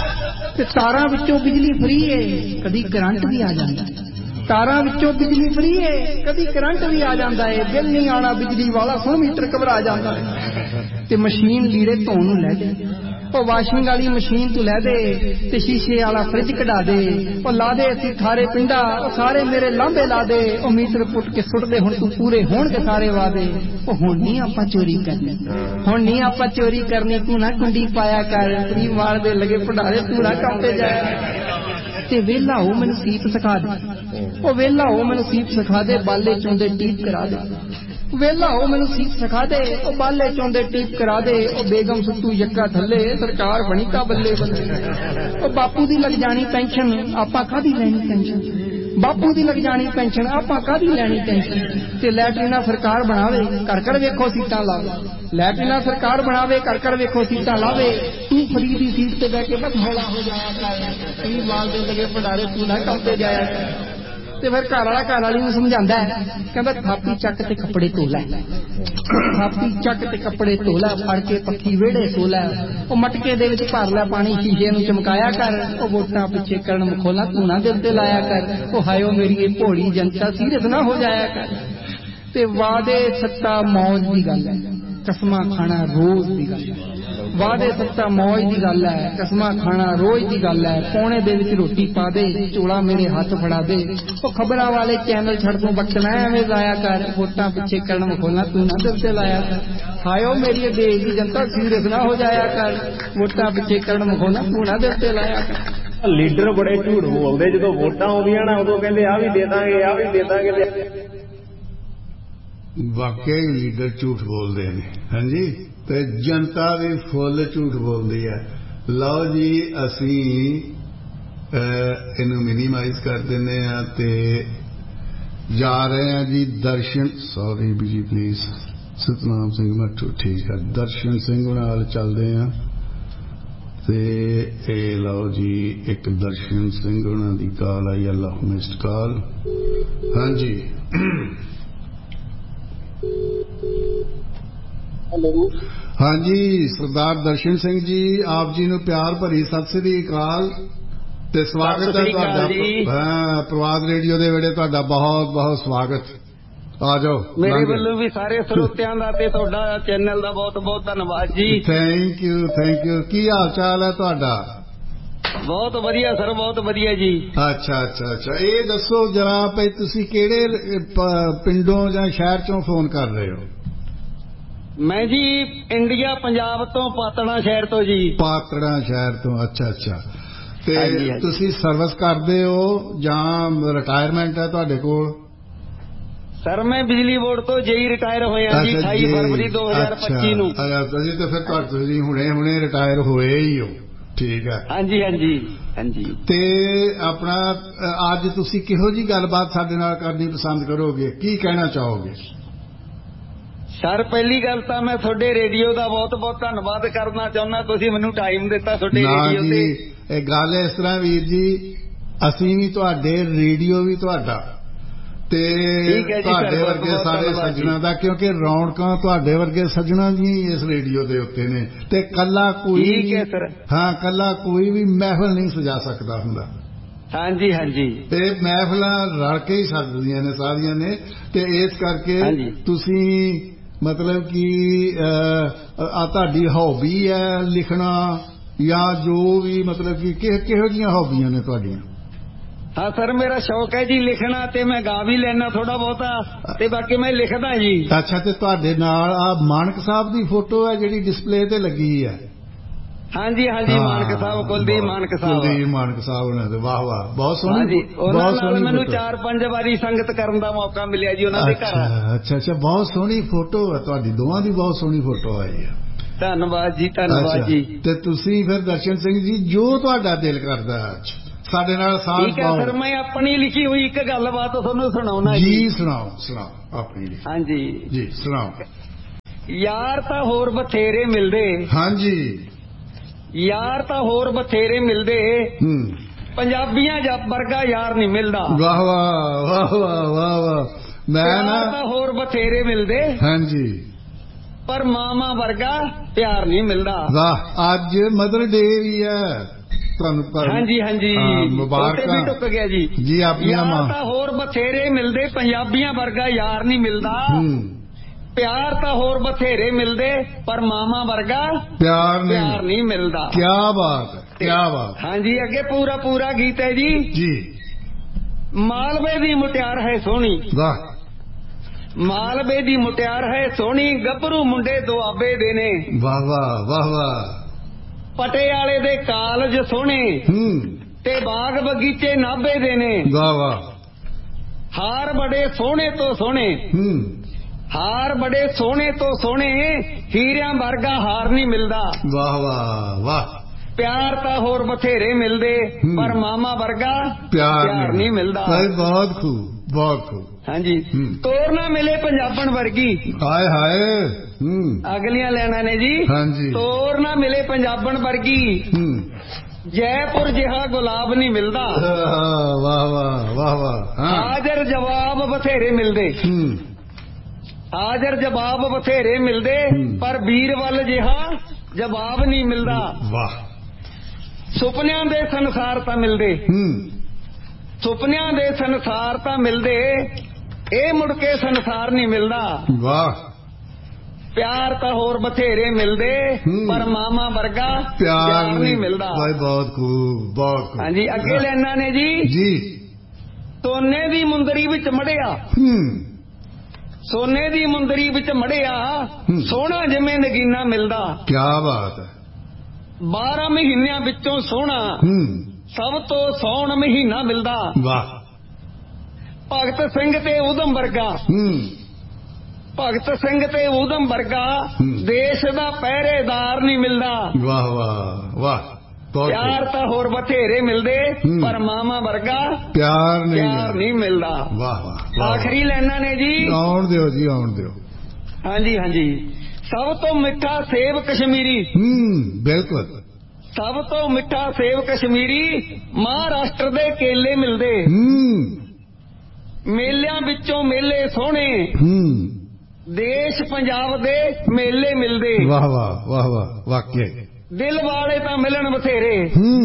ਤੇ ਤਾਰਾਂ ਵਿੱਚੋਂ ਬਿਜਲੀ ਫਰੀ ਏ, ਕਦੀ ਕਰੰਟ ਵੀ ਆ ਜਾਂਦਾ, ਤਾਰਾਂ ਵਿੱਚੋਂ ਬਿਜਲੀ ਫਰੀ ਏ, ਕਦੀ ਕਰੰਟ ਵੀ ਆ ਜਾਂਦਾ ਏ, ਬਿੱਲ ਨਹੀਂ ਆਉਣਾ ਬਿਜਲੀ ਵਾਲਾ, ਸੌ ਮੀਟਰ ਘਬਰਾ ਜਾਂਦਾ ਤੇ ਮਸ਼ੀਨ ਲੀੜੇ ਧੋਣ ਨੂੰ ਲੈ ਦੇ, ਉਹ ਵਾਸ਼ਿੰਗ ਵਾਲੀ ਮਸ਼ੀਨ ਤੂੰ ਲੈ ਦੇ ਤੇ ਸ਼ੀਸ਼ੇ ਵਾਲਾ ਫਰਿੱਜ ਕਢਾ ਦੇ, ਉਹ ਲਾ ਦੇ ਅਸੀਂ ਸਾਰੇ ਪਿੰਡਾ, ਉਹ ਸਾਰੇ ਮੇਰੇ ਲਾਂਭੇ ਲਾ ਦੇ, ਉਹ ਮੀਟਰ ਪੁੱਟ ਕੇ ਸੁੱਟ ਦੇ, ਹੁਣ ਤੂੰ ਪੂਰੇ ਹੋਣਗੇ ਸਾਰੇ ਵਾਦੇ। ਉਹ ਹੁਣ ਨਹੀਂ ਆਪਾਂ ਚੋਰੀ ਕਰਨੀ, ਹੁਣ ਨਹੀਂ ਆਪਾਂ ਚੋਰੀ ਕਰਨੀ, ਤੂੰ ਨਾ ਕੁੰਡੀ ਪਾਇਆ ਕਰ, ਤੂੰ ਮਾਰ ਦੇ ਲਗੇ ਭੰਡਾਰੇ ਤੂੰ ਨਾ ਕੰਮ ਤੇ ਜਾਇਆ। ਤੇ ਵੇਲਾ ਹੋ ਮੈਨੂੰ ਸੀਪ ਸਿਖਾ ਦੇ, ਉਹ ਵੇਲਾ ਹੋ ਮੈਨੂੰ ਸੀਪ ਸਿਖਾ ਦੇ, ਬਾਲੇ ਚੋਂਦੇ ਟੀਪ ਕਰਾ ਦੇ, ਵੇਲਾ ਹੋ ਮੈਨੂੰ ਸੀਪ ਸਿਖਾ ਦੇ, ਉਹ ਬਾਲੇ ਚੋਂਦੇ ਟੀਪ ਕਰਾ ਦੇ, ਉਹ ਬੇਗਮ ਸੁੱਤੂ ਯੱਕਾ ਥੱਲੇ, ਸਰਕਾਰ ਬਣੀ ਤਾਂ ਬੱਲੇ ਬੱਲੇ। ਉਹ ਬਾਪੂ ਦੀ ਲੱਗ ਜਾਣੀ ਪੈਨਸ਼ਨ, ਆਪਾਂ ਕਾਹਦੀ ਲੈਣੀ ਟੈਨਸ਼ਨ, ਬਾਪੂ ਦੀ ਲੱਗ ਜਾਣੀ ਪੈਨਸ਼ਨ, ਆਪਾਂ ਕਾਹਦੀ ਲੈਣੀ ਟੈਨਸ਼ਨ ਤੇ ਲੈਟਰੀਨਾ ਸਰਕਾਰ ਬਣਾਵੇ, ਘਰ ਘਰ ਵੇਖੋ ਸੀਟਾਂ ਲਾਵੇ, ਲੈਟਰੀਨਾ ਸਰਕਾਰ ਬਣਾਵੇ, ਘਰ ਘਰ ਵੇਖੋ ਸੀਟਾਂ ਲਾਵੇ, ਤੂੰ ਫਰੀ ਦੀ ਸੀਟ ਤੇ ਬਹਿ ਕੇ ਬਸ ਹੌਲਾ ਹੋ ਜਾਇਆ ਕਰ, ਤੂੰ ਮਾਲ ਦੇ ਲਗੇ ਭੰਡਾਰੇ ਤੂੰ ਨਾ ਕੰਮ ਤੇ ਜਾਇਆ ਕਰ। ਤੇ ਫਿਰ ਘਰ ਵਾਲਾ ਘਰ ਵਾਲੀ ਨੂੰ ਸਮਝਾਉਂਦਾ ਹੈ, ਕਹਿੰਦਾ ਥਾਪੀ ਚੱਕ ਤੇ ਕੱਪੜੇ ਧੋ ਲੈ, ਥਾਪੀ ਚੱਕ ਤੇ ਕੱਪੜੇ ਧੋ ਲੈ, ਫੜ ਕੇ ਪੱਖੀ ਵਿਹੜੇ ਧੋ ਲੈ, ਉਹ ਮਟਕੇ ਦੇ ਵਿੱਚ ਭਰ ਲੈ ਪਾਣੀ, ਸ਼ੀਸ਼ੇ ਨੂੰ ਚਮਕਾਇਆ ਕਰ, ਉਹ ਵੋਟਾਂ ਪਿੱਛੇ ਕਰਨ ਮਖੌਲਾ ਤੂੰ ਨਾ ਦਿਲ ਤੇ ਲਾਇਆ ਕਰ, ਉਹ ਹਾਇਓ ਮੇਰੀ ਇਹ ਭੋੜੀ ਜਨਤਾ ਸੀਰੀਅਸ ਨਾ ਹੋ ਜਾਇਆ ਕਰ। ਤੇ ਵਾਦੇ ਸੱਤਾ ਮੌਜ ਦੀ ਗੱਲ ਹੈ, ਕਸਮਾਂ ਖਾਣਾ ਰੋਜ਼ ਦੀ ਗੱਲ ਹੈ, ਵਾਦੇ ਸੱਤਾ ਮੌਜ ਦੀ ਗੱਲ ਹੈ, ਕਸਮਾਂ ਖਾਣਾ ਰੋਜ਼ ਦੀ ਗੱਲ ਹੈ, ਪੌਣੇ ਦੇ ਵਿੱਚ ਰੋਟੀ ਪਾ ਦੇ, ਚੋਲਾ ਮੇਰੇ ਹੱਥ ਫੜਾ ਦੇ, ਉਹ ਖਬਰਾਂ ਵਾਲੇ ਚੈਨਲ ਛੱਡ ਦੂੰ, ਵਕਤ ਨਾ ਐਵੇਂ ਜ਼ਾਇਆ ਕਰ, ਵੋਟਾਂ ਪਿੱਛੇ ਕਰਨ ਮਖੌਲਾ ਤੂੰ ਨਾ ਦਿਲ ਤੇ ਲਾਇਆ ਕਰ, ਹਾਇਓ ਮੇਰੀ ਦੇਸ਼ ਦੀ ਜਨਤਾ ਸੀਰੀਅਸ ਨਾ ਹੋ ਜਾਇਆ ਕਰ, ਵੋਟਾਂ ਪਿੱਛੇ ਕਰਨ ਮਖੌਲਾ ਤੂੰ ਨਾ ਦਿਲ ਤੇ ਲਾਇਆ ਕਰ। ਲੀਡਰ ਬੜੇ ਝੂਠ ਬੋਲਦੇ, ਜਦੋਂ ਵੋਟਾਂ ਆਉਂਦੀਆਂ ਨਾ ਉਦੋਂ ਕਹਿੰਦੇ ਆਹ ਵੀ ਦੇ ਦਾਂਗੇ, ਆਹ ਵੀ ਦੇ ਦਾਂਗੇ। ਵਾਕਿਆ ਹੀ ਲੀਡਰ ਝੂਠ ਬੋਲਦੇ ਨੇ, ਹਾਂਜੀ, ਤੇ ਜਨਤਾ ਵੀ ਫੁੱਲ ਝੂਠ ਬੋਲਦੀ ਹੈ। ਲਓ ਜੀ ਅਸੀਂ ਇਹਨੂੰ ਮਿਨੀਮਾਈਜ਼ ਕਰ ਦਿੰਦੇ ਹਾਂ ਤੇ ਜਾ ਰਹੇ ਹਾਂ ਜੀ ਦਰਸ਼ਨ, ਸੌਰੀ ਜੀ ਪਲੀਜ਼, ਸਤਨਾਮ ਸਿੰਘ ਮੱਠੂ, ਠੀਕ ਹੈ, ਦਰਸ਼ਨ ਸਿੰਘ ਨਾਲ ਚੱਲਦੇ ਹਾਂ ਤੇ ਇਹ ਲਓ ਜੀ ਇੱਕ ਦਰਸ਼ਨ ਸਿੰਘ ਉਹਨਾਂ ਦੀ ਕਾਲ ਆਈ। ਅੱਲਾਹ ਮਿਸਡ ਕਾਲ। ਹਾਂਜੀ ਹੈਲੋ। ਹਾਂਜੀ ਸਰਦਾਰ ਦਰਸ਼ਨ ਸਿੰਘ ਜੀ, ਆਪ ਜੀ ਨੂੰ ਪਿਆਰ ਭਰੀ ਸਤਿ ਸ੍ਰੀ ਅਕਾਲ ਤੇ ਸਵਾਗਤ ਹੈ ਤੁਹਾਡਾ। ਹਾਂ, ਪ੍ਰਵਾਦ ਰੇਡੀਓ ਦੇ ਵੇਲੇ ਤੁਹਾਡਾ ਬਹੁਤ ਬਹੁਤ ਸਵਾਗਤ। ਆ ਜਾਓ। ਮੇਰੇ ਵੱਲੋਂ ਵੀ ਸਾਰੇ ਸਰੋਤਿਆਂ ਦਾ ਤੇ ਤੁਹਾਡਾ ਚੈਨਲ ਦਾ ਬਹੁਤ ਬਹੁਤ ਧੰਨਵਾਦ ਜੀ। Thank you thank you. ਕੀ ਹਾਲ ਚਾਲ ਹੈ ਤੁਹਾਡਾ? ਬਹੁਤ ਵਧੀਆ ਸਰ, ਬਹੁਤ ਵਧੀਆ ਜੀ। ਅੱਛਾ ਅੱਛਾ ਅੱਛਾ। ਇਹ ਦੱਸੋ ਜਰਾ ਭਈ ਤੁਸੀਂ ਕਿਹੜੇ ਪਿੰਡੋਂ ਜਾਂ ਸ਼ਹਿਰ ਚੋਂ ਫੋਨ ਕਰ ਰਹੇ ਹੋ? ਮੈਂ ਜੀ ਇੰਡੀਆ ਪੰਜਾਬ ਤੋਂ, ਪਾਤੜਾ ਸ਼ਹਿਰ ਤੋਂ ਜੀ। ਪਾਤੜਾ ਸ਼ਹਿਰ ਤੋਂ। ਅੱਛਾ ਅੱਛਾ। ਤੇ ਤੁਸੀਂ ਸਰਵਿਸ ਕਰਦੇ ਹੋ ਜਾਂ ਰਿਟਾਇਰਮੈਂਟ ਹੈ ਤੁਹਾਡੇ ਕੋਲ? ਸਰ ਮੈਂ ਬਿਜਲੀ ਬੋਰਡ ਤੋਂ ਜੇਈ ਰਿਟਾਇਰ ਹੋਇਆ ਜੀ ਅਠਾਈ ਫਰਵਰੀ ਦੋ ਹਜ਼ਾਰ ਪੱਚੀ ਨੂੰ। ਤੁਸੀਂ ਤਾਂ ਫਿਰ ਤੁਸੀਂ ਹੁਣੇ ਹੁਣੇ ਰਿਟਾਇਰ ਹੋਏ ਹੀ ਹੋ। ਠੀਕ ਹੈ। ਹਾਂਜੀ ਹਾਂਜੀ ਹਾਂਜੀ। ਤੇ ਆਪਣਾ ਅੱਜ ਤੁਸੀਂ ਕਿਹੋ ਜੀ ਗੱਲਬਾਤ ਸਾਡੇ ਨਾਲ ਕਰਨੀ ਪਸੰਦ ਕਰੋਗੇ? ਕੀ ਕਹਿਣਾ ਚਾਹੋਗੇ? ਸਰ ਪਹਿਲੀ ਗੱਲ ਤਾਂ ਮੈਂ ਤੁਹਾਡੇ ਰੇਡੀਓ ਦਾ ਬਹੁਤ ਬਹੁਤ ਧੰਨਵਾਦ ਕਰਨਾ ਚਾਹੁੰਦਾ, ਤੁਸੀਂ ਮੈਨੂੰ ਟਾਈਮ ਦਿੱਤਾ ਤੁਹਾਡੇ ਰੇਡੀਓ ਤੇ। ਇਹ ਗੱਲ ਇਸ ਤਰ੍ਹਾਂ ਵੀਰ ਜੀ, ਅਸੀਂ ਵੀ ਤੁਹਾਡੇ, ਰੇਡੀਓ ਵੀ ਤੁਹਾਡਾ ਤੇ ਤੁਹਾਡੇ ਵਰਗੇ ਸਾਰੇ ਸੱਜਣਾ ਦਾ, ਕਿਉਂਕਿ ਰੌਣਕਾਂ ਤੁਹਾਡੇ ਵਰਗੇ ਸੱਜਣਾ ਜੀ ਇਸ ਰੇਡੀਓ ਦੇ ਉੱਤੇ ਨੇ। ਤੇ ਕੱਲਾ ਕੋਈ ਹਾਂ ਕੱਲਾ ਕੋਈ ਵੀ ਮਹਿਫਲ ਨਹੀਂ ਸਜਾ ਸਕਦਾ ਹੁੰਦਾ। ਹਾਂਜੀ ਹਾਂਜੀ। ਤੇ ਮਹਿਫਲਾਂ ਰਲ ਕੇ ਹੀ ਸਜਦੀਆਂ ਨੇ ਸਾਰੀਆਂ ਨੇ। ਤੇ ਇਸ ਕਰਕੇ ਤੁਸੀਂ ਮਤਲਬ ਕਿ ਆ ਤੁਹਾਡੀ ਹੌਬੀ ਹੈ ਲਿਖਣਾ ਜਾਂ ਜੋ ਵੀ ਮਤਲਬ ਕਿ ਕਿਹੋ ਜਿਹੀਆਂ ਹੌਬੀਆਂ ਨੇ ਤੁਹਾਡੀਆਂ? ਹਾਂ ਸਰ ਮੇਰਾ ਸ਼ੌਕ ਹੈ ਜੀ ਲਿਖਣਾ, ਤੇ ਮੈਂ ਗਾ ਵੀ ਲੈਣਾ ਥੋੜਾ ਬਹੁਤਾ, ਤੇ ਬਾਕੀ ਮੈਂ ਲਿਖਦਾ ਜੀ। ਅੱਛਾ। ਤੇ ਤੁਹਾਡੇ ਨਾਲ ਆ ਮਾਨਕ ਸਾਹਿਬ ਦੀ ਫੋਟੋ ਹੈ ਜਿਹੜੀ ਡਿਸਪਲੇ ਤੇ ਲੱਗੀ ਹੈ? ਹਾਂਜੀ ਹਾਂਜੀ ਮਾਨਕ ਸਾਹਿਬ, ਕੁਲਦੀਪ ਮਾਨਕ ਸਾਹਿਬ। ਕੁਲਦੀਪ ਮਾਨਕ ਸਾਹਿਬ ਨੇ ਤੇ ਵਾਹ ਵਾਹ ਬਹੁਤ ਸੋਹਣੀ। ਉਹਨਾਂ ਨਾਲ ਮੈਨੂੰ ਚਾਰ ਪੰਜ ਵਾਰੀ ਸੰਗਤ ਕਰਨ ਦਾ ਮੌਕਾ ਮਿਲਿਆ ਜੀ ਉਹਨਾਂ ਦੇ ਘਰ। ਅੱਛਾ ਅੱਛਾ। ਬਹੁਤ ਸੋਹਣੀ ਫੋਟੋ ਹੈ ਤੁਹਾਡੀ, ਦੋਵਾਂ ਦੀ ਬਹੁਤ ਸੋਹਣੀ ਫੋਟੋ ਆਈ ਹੈ। ਧੰਨਵਾਦ ਜੀ ਧੰਨਵਾਦ ਜੀ। ਤੇ ਤੁਸੀਂ ਫਿਰ ਦਰਸ਼ਨ ਸਿੰਘ ਜੀ ਜੋ ਤੁਹਾਡਾ ਦਿਲ ਕਰਦਾ ਅੱਜ ਸਾਡੇ ਨਾਲ ਸਾਂਝ ਠੀਕ ਹੈ ਸਰ। ਮੈਂ ਆਪਣੀ ਲਿਖੀ ਹੋਈ ਇੱਕ ਗੱਲਬਾਤ ਤੁਹਾਨੂੰ ਸੁਣਾਉਣਾ ਜੀ। ਜੀ ਸੁਣਾਓ ਸੁਣਾਓ ਆਪਣੀ ਲਿਖੀ। ਹਾਂਜੀ ਜੀ ਸੁਣਾਓ। ਯਾਰ ਤਾਂ ਹੋਰ ਬਥੇਰੇ ਮਿਲਦੇ। ਹਾਂਜੀ। ਯਾਰ ਤਾਂ ਹੋਰ ਬਥੇਰੇ ਮਿਲਦੇ, ਪੰਜਾਬੀਆਂ ਜੱਟ ਵਰਗਾ ਯਾਰ ਨਹੀਂ ਮਿਲਦਾ। ਵਾਹ ਵਾਹ ਵਾਹ ਵਾਹ ਵਾਹ ਵਾਹ। ਮੈਂ ਨਾ ਤਾਂ ਹੋਰ ਬਥੇਰੇ ਮਿਲਦੇ। ਹਾਂਜੀ। ਪਰ ਮਾਮਾ ਵਰਗਾ ਪਿਆਰ ਨਹੀਂ ਮਿਲਦਾ। ਵਾਹ। ਅੱਜ ਮਦਰ ਡੇ ਵੀ ਹੈ ਤੁਹਾਨੂੰ। ਹਾਂਜੀ ਹਾਂਜੀ ਮੁਬਾਰਕਾਂ। ਵੀ ਟੁੱਕ ਗਿਆ ਜੀ। ਜੀ ਆਪਣੀਆਂ ਮਾਂ ਤਾਂ ਹੋਰ ਬਥੇਰੇ ਮਿਲਦੇ, ਪੰਜਾਬੀਆਂ ਵਰਗਾ ਯਾਰ ਨਹੀਂ ਮਿਲਦਾ। ਪਿਆਰ ਤਾਂ ਹੋਰ ਬਥੇਰੇ ਮਿਲਦੇ, ਪਰ ਮਾਮਾ ਵਰਗਾ ਪਿਆਰ ਨਹੀਂ ਪਿਆਰ ਨਹੀਂ ਮਿਲਦਾ। ਕੀ ਬਾਤ ਹੈ, ਕੀ ਬਾਤ। ਹਾਂਜੀ ਅੱਗੇ ਪੂਰਾ ਪੂਰਾ ਗੀਤ ਹੈ ਜੀ। ਜੀ। ਮਾਲਵੇ ਦੀ ਮੁਟਿਆਰ ਹੈ ਸੋਹਣੀ। ਵਾਹ। ਮਾਲਵੇ ਦੀ ਮੁਟਿਆਰ ਹੈ ਸੋਹਣੀ, ਗੱਭਰੂ ਮੁੰਡੇ ਦੁਆਬੇ ਦੇ ਨੇ। ਵਾਹ ਵਾਹ ਵਾਹ ਵਾਹ। ਪਟਿਆਲੇ ਦੇ ਕਾਲਜ ਸੋਹਣੇ, ਤੇ ਬਾਗ ਬਗੀਚੇ ਨਾਭੇ ਦੇ ਨੇ। ਵਾਹ ਵਾਹ। ਹਾਰ ਬੜੇ ਸੋਹਣੇ ਤੋਂ ਸੋਹਣੇ, ਹਾਰ ਬੜੇ ਸੋਹਣੇ ਤੋਂ ਸੋਹਣੇ, ਹੀਰਿਆਂ ਵਰਗਾ ਹਾਰ ਨਹੀਂ ਮਿਲਦਾ। ਵਾਹ ਵਾਹ ਵਾਹ। ਪਿਆਰ ਤਾਂ ਹੋਰ ਬਥੇਰੇ ਮਿਲਦੇ, ਪਰ ਮਾਮਾ ਵਰਗਾ ਪਿਆਰ ਨਹੀਂ ਮਿਲਦਾ। ਬਹੁਤ ਖੂਬ ਬਹੁਤ ਖੂਬ। ਹਾਂਜੀ। ਤੋਰ ਨਾ ਮਿਲੇ ਪੰਜਾਬਣ ਵਰਗੀ। ਹਾਏ ਹਾਏ। ਅਗਲੀਆਂ ਲੈਣਾ ਨੇ ਜੀ। ਹਾਂਜੀ। ਤੋਰ ਨਾ ਮਿਲੇ ਪੰਜਾਬਣ ਵਰਗੀ, ਜੈਪੁਰ ਜਿਹਾ ਗੁਲਾਬ ਨਹੀਂ ਮਿਲਦਾ। ਵਾਹ ਵਾਹ ਵਾਹ ਵਾਹ। ਹਾਜ਼ਰ ਜਵਾਬ ਬਥੇਰੇ ਮਿਲਦੇ, ਹਾਜ਼ਰ ਜਵਾਬ ਬਥੇਰੇ ਮਿਲਦੇ, ਪਰ ਵੀਰ ਵੱਲ ਜਿਹਾ ਜਵਾਬ ਨਹੀਂ ਮਿਲਦਾ। ਵਾਹ। ਸੁਪਨਿਆਂ ਦੇ ਸੰਸਾਰ ਤਾਂ ਮਿਲਦੇ, ਸੁਪਨਿਆਂ ਦੇ ਸੰਸਾਰ ਤਾਂ ਮਿਲਦੇ, ਇਹ ਮੁੜ ਕੇ ਸੰਸਾਰ ਨਹੀਂ ਮਿਲਦਾ। ਵਾਹ। ਪਿਆਰ ਤਾਂ ਹੋਰ ਬਥੇਰੇ ਮਿਲਦੇ, ਪਰ ਮਾਮਾ ਵਰਗਾ ਪਿਆਰ ਨਹੀਂ ਮਿਲਦਾ। ਬਹੁਤ ਖੂਬ ਬਹੁਤ ਖੂਬ। ਹਾਂਜੀ ਅੱਗੇ ਲੈਣਾ ਨੇ ਜੀ। ਜੀ। ਸੋਨੇ ਦੀ ਮੁੰਦਰੀ ਵਿੱਚ ਮੜਿਆ, ਸੋਨੇ ਦੀ ਮੁੰਦਰੀ ਵਿੱਚ ਮੜਿਆ, ਸੋਹਣਾ ਜਿਵੇਂ ਨਗੀਨਾ ਮਿਲਦਾ। ਕੀ ਬਾਤ ਹੈ। ਬਾਰਾਂ ਮਹੀਨਿਆਂ ਵਿੱਚੋਂ ਸੋਹਣਾ ਸਭ ਤੋਂ ਸੋਹਣ ਮਹੀਨਾ ਮਿਲਦਾ। ਵਾਹ। ਭਗਤ ਸਿੰਘ ਤੇ ਊਧਮ ਵਰਗਾ, ਭਗਤ ਸਿੰਘ ਤੇ ਊਧਮ ਵਰਗਾ ਦੇਸ਼ ਦਾ ਪਹਿਰੇਦਾਰ ਨਹੀਂ ਮਿਲਦਾ। ਵਾਹ ਵਾਹ ਵਾਹ। ਪਿਆਰ ਤਾਂ ਹੋਰ ਬਥੇਰੇ ਮਿਲਦੇ, ਪਰ ਮਾਮਾ ਵਰਗਾ ਪਿਆਰ ਨਹੀਂ ਪਿਆਰ ਨਹੀਂ ਮਿਲਦਾ। ਵਾਹ ਵਾਹ। ਆਖਰੀ ਲੈਣਾ ਨੇ ਜੀ। ਆਉਣ ਦਿਓ ਜੀ ਆਉਣ ਦਿਓ। ਹਾਂਜੀ ਹਾਂਜੀ। ਸਭ ਤੋਂ ਮਿੱਠਾ ਸੇਬ ਕਸ਼ਮੀਰੀ। ਹੂੰ ਬਿਲਕੁਲ। ਸਭ ਤੋਂ ਮਿੱਠਾ ਸੇਬ ਕਸ਼ਮੀਰੀ ਮਹਾਰਾਸ਼ਟਰ ਦੇ ਕੇਲੇ ਮਿਲਦੇ। ਮੇਲਿਆਂ ਵਿੱਚੋਂ ਮੇਲੇ ਸੋਹਣੇ ਦੇਸ਼ ਪੰਜਾਬ ਦੇ ਮੇਲੇ ਮਿਲਦੇ। ਵਾਹ ਵਾਹ ਵਾਹ ਵਾਹ ਵਾਕਿਆ ਦਿਲ ਵਾਲੇ ਤਾਂ ਮਿਲਣ ਬਥੇਰੇ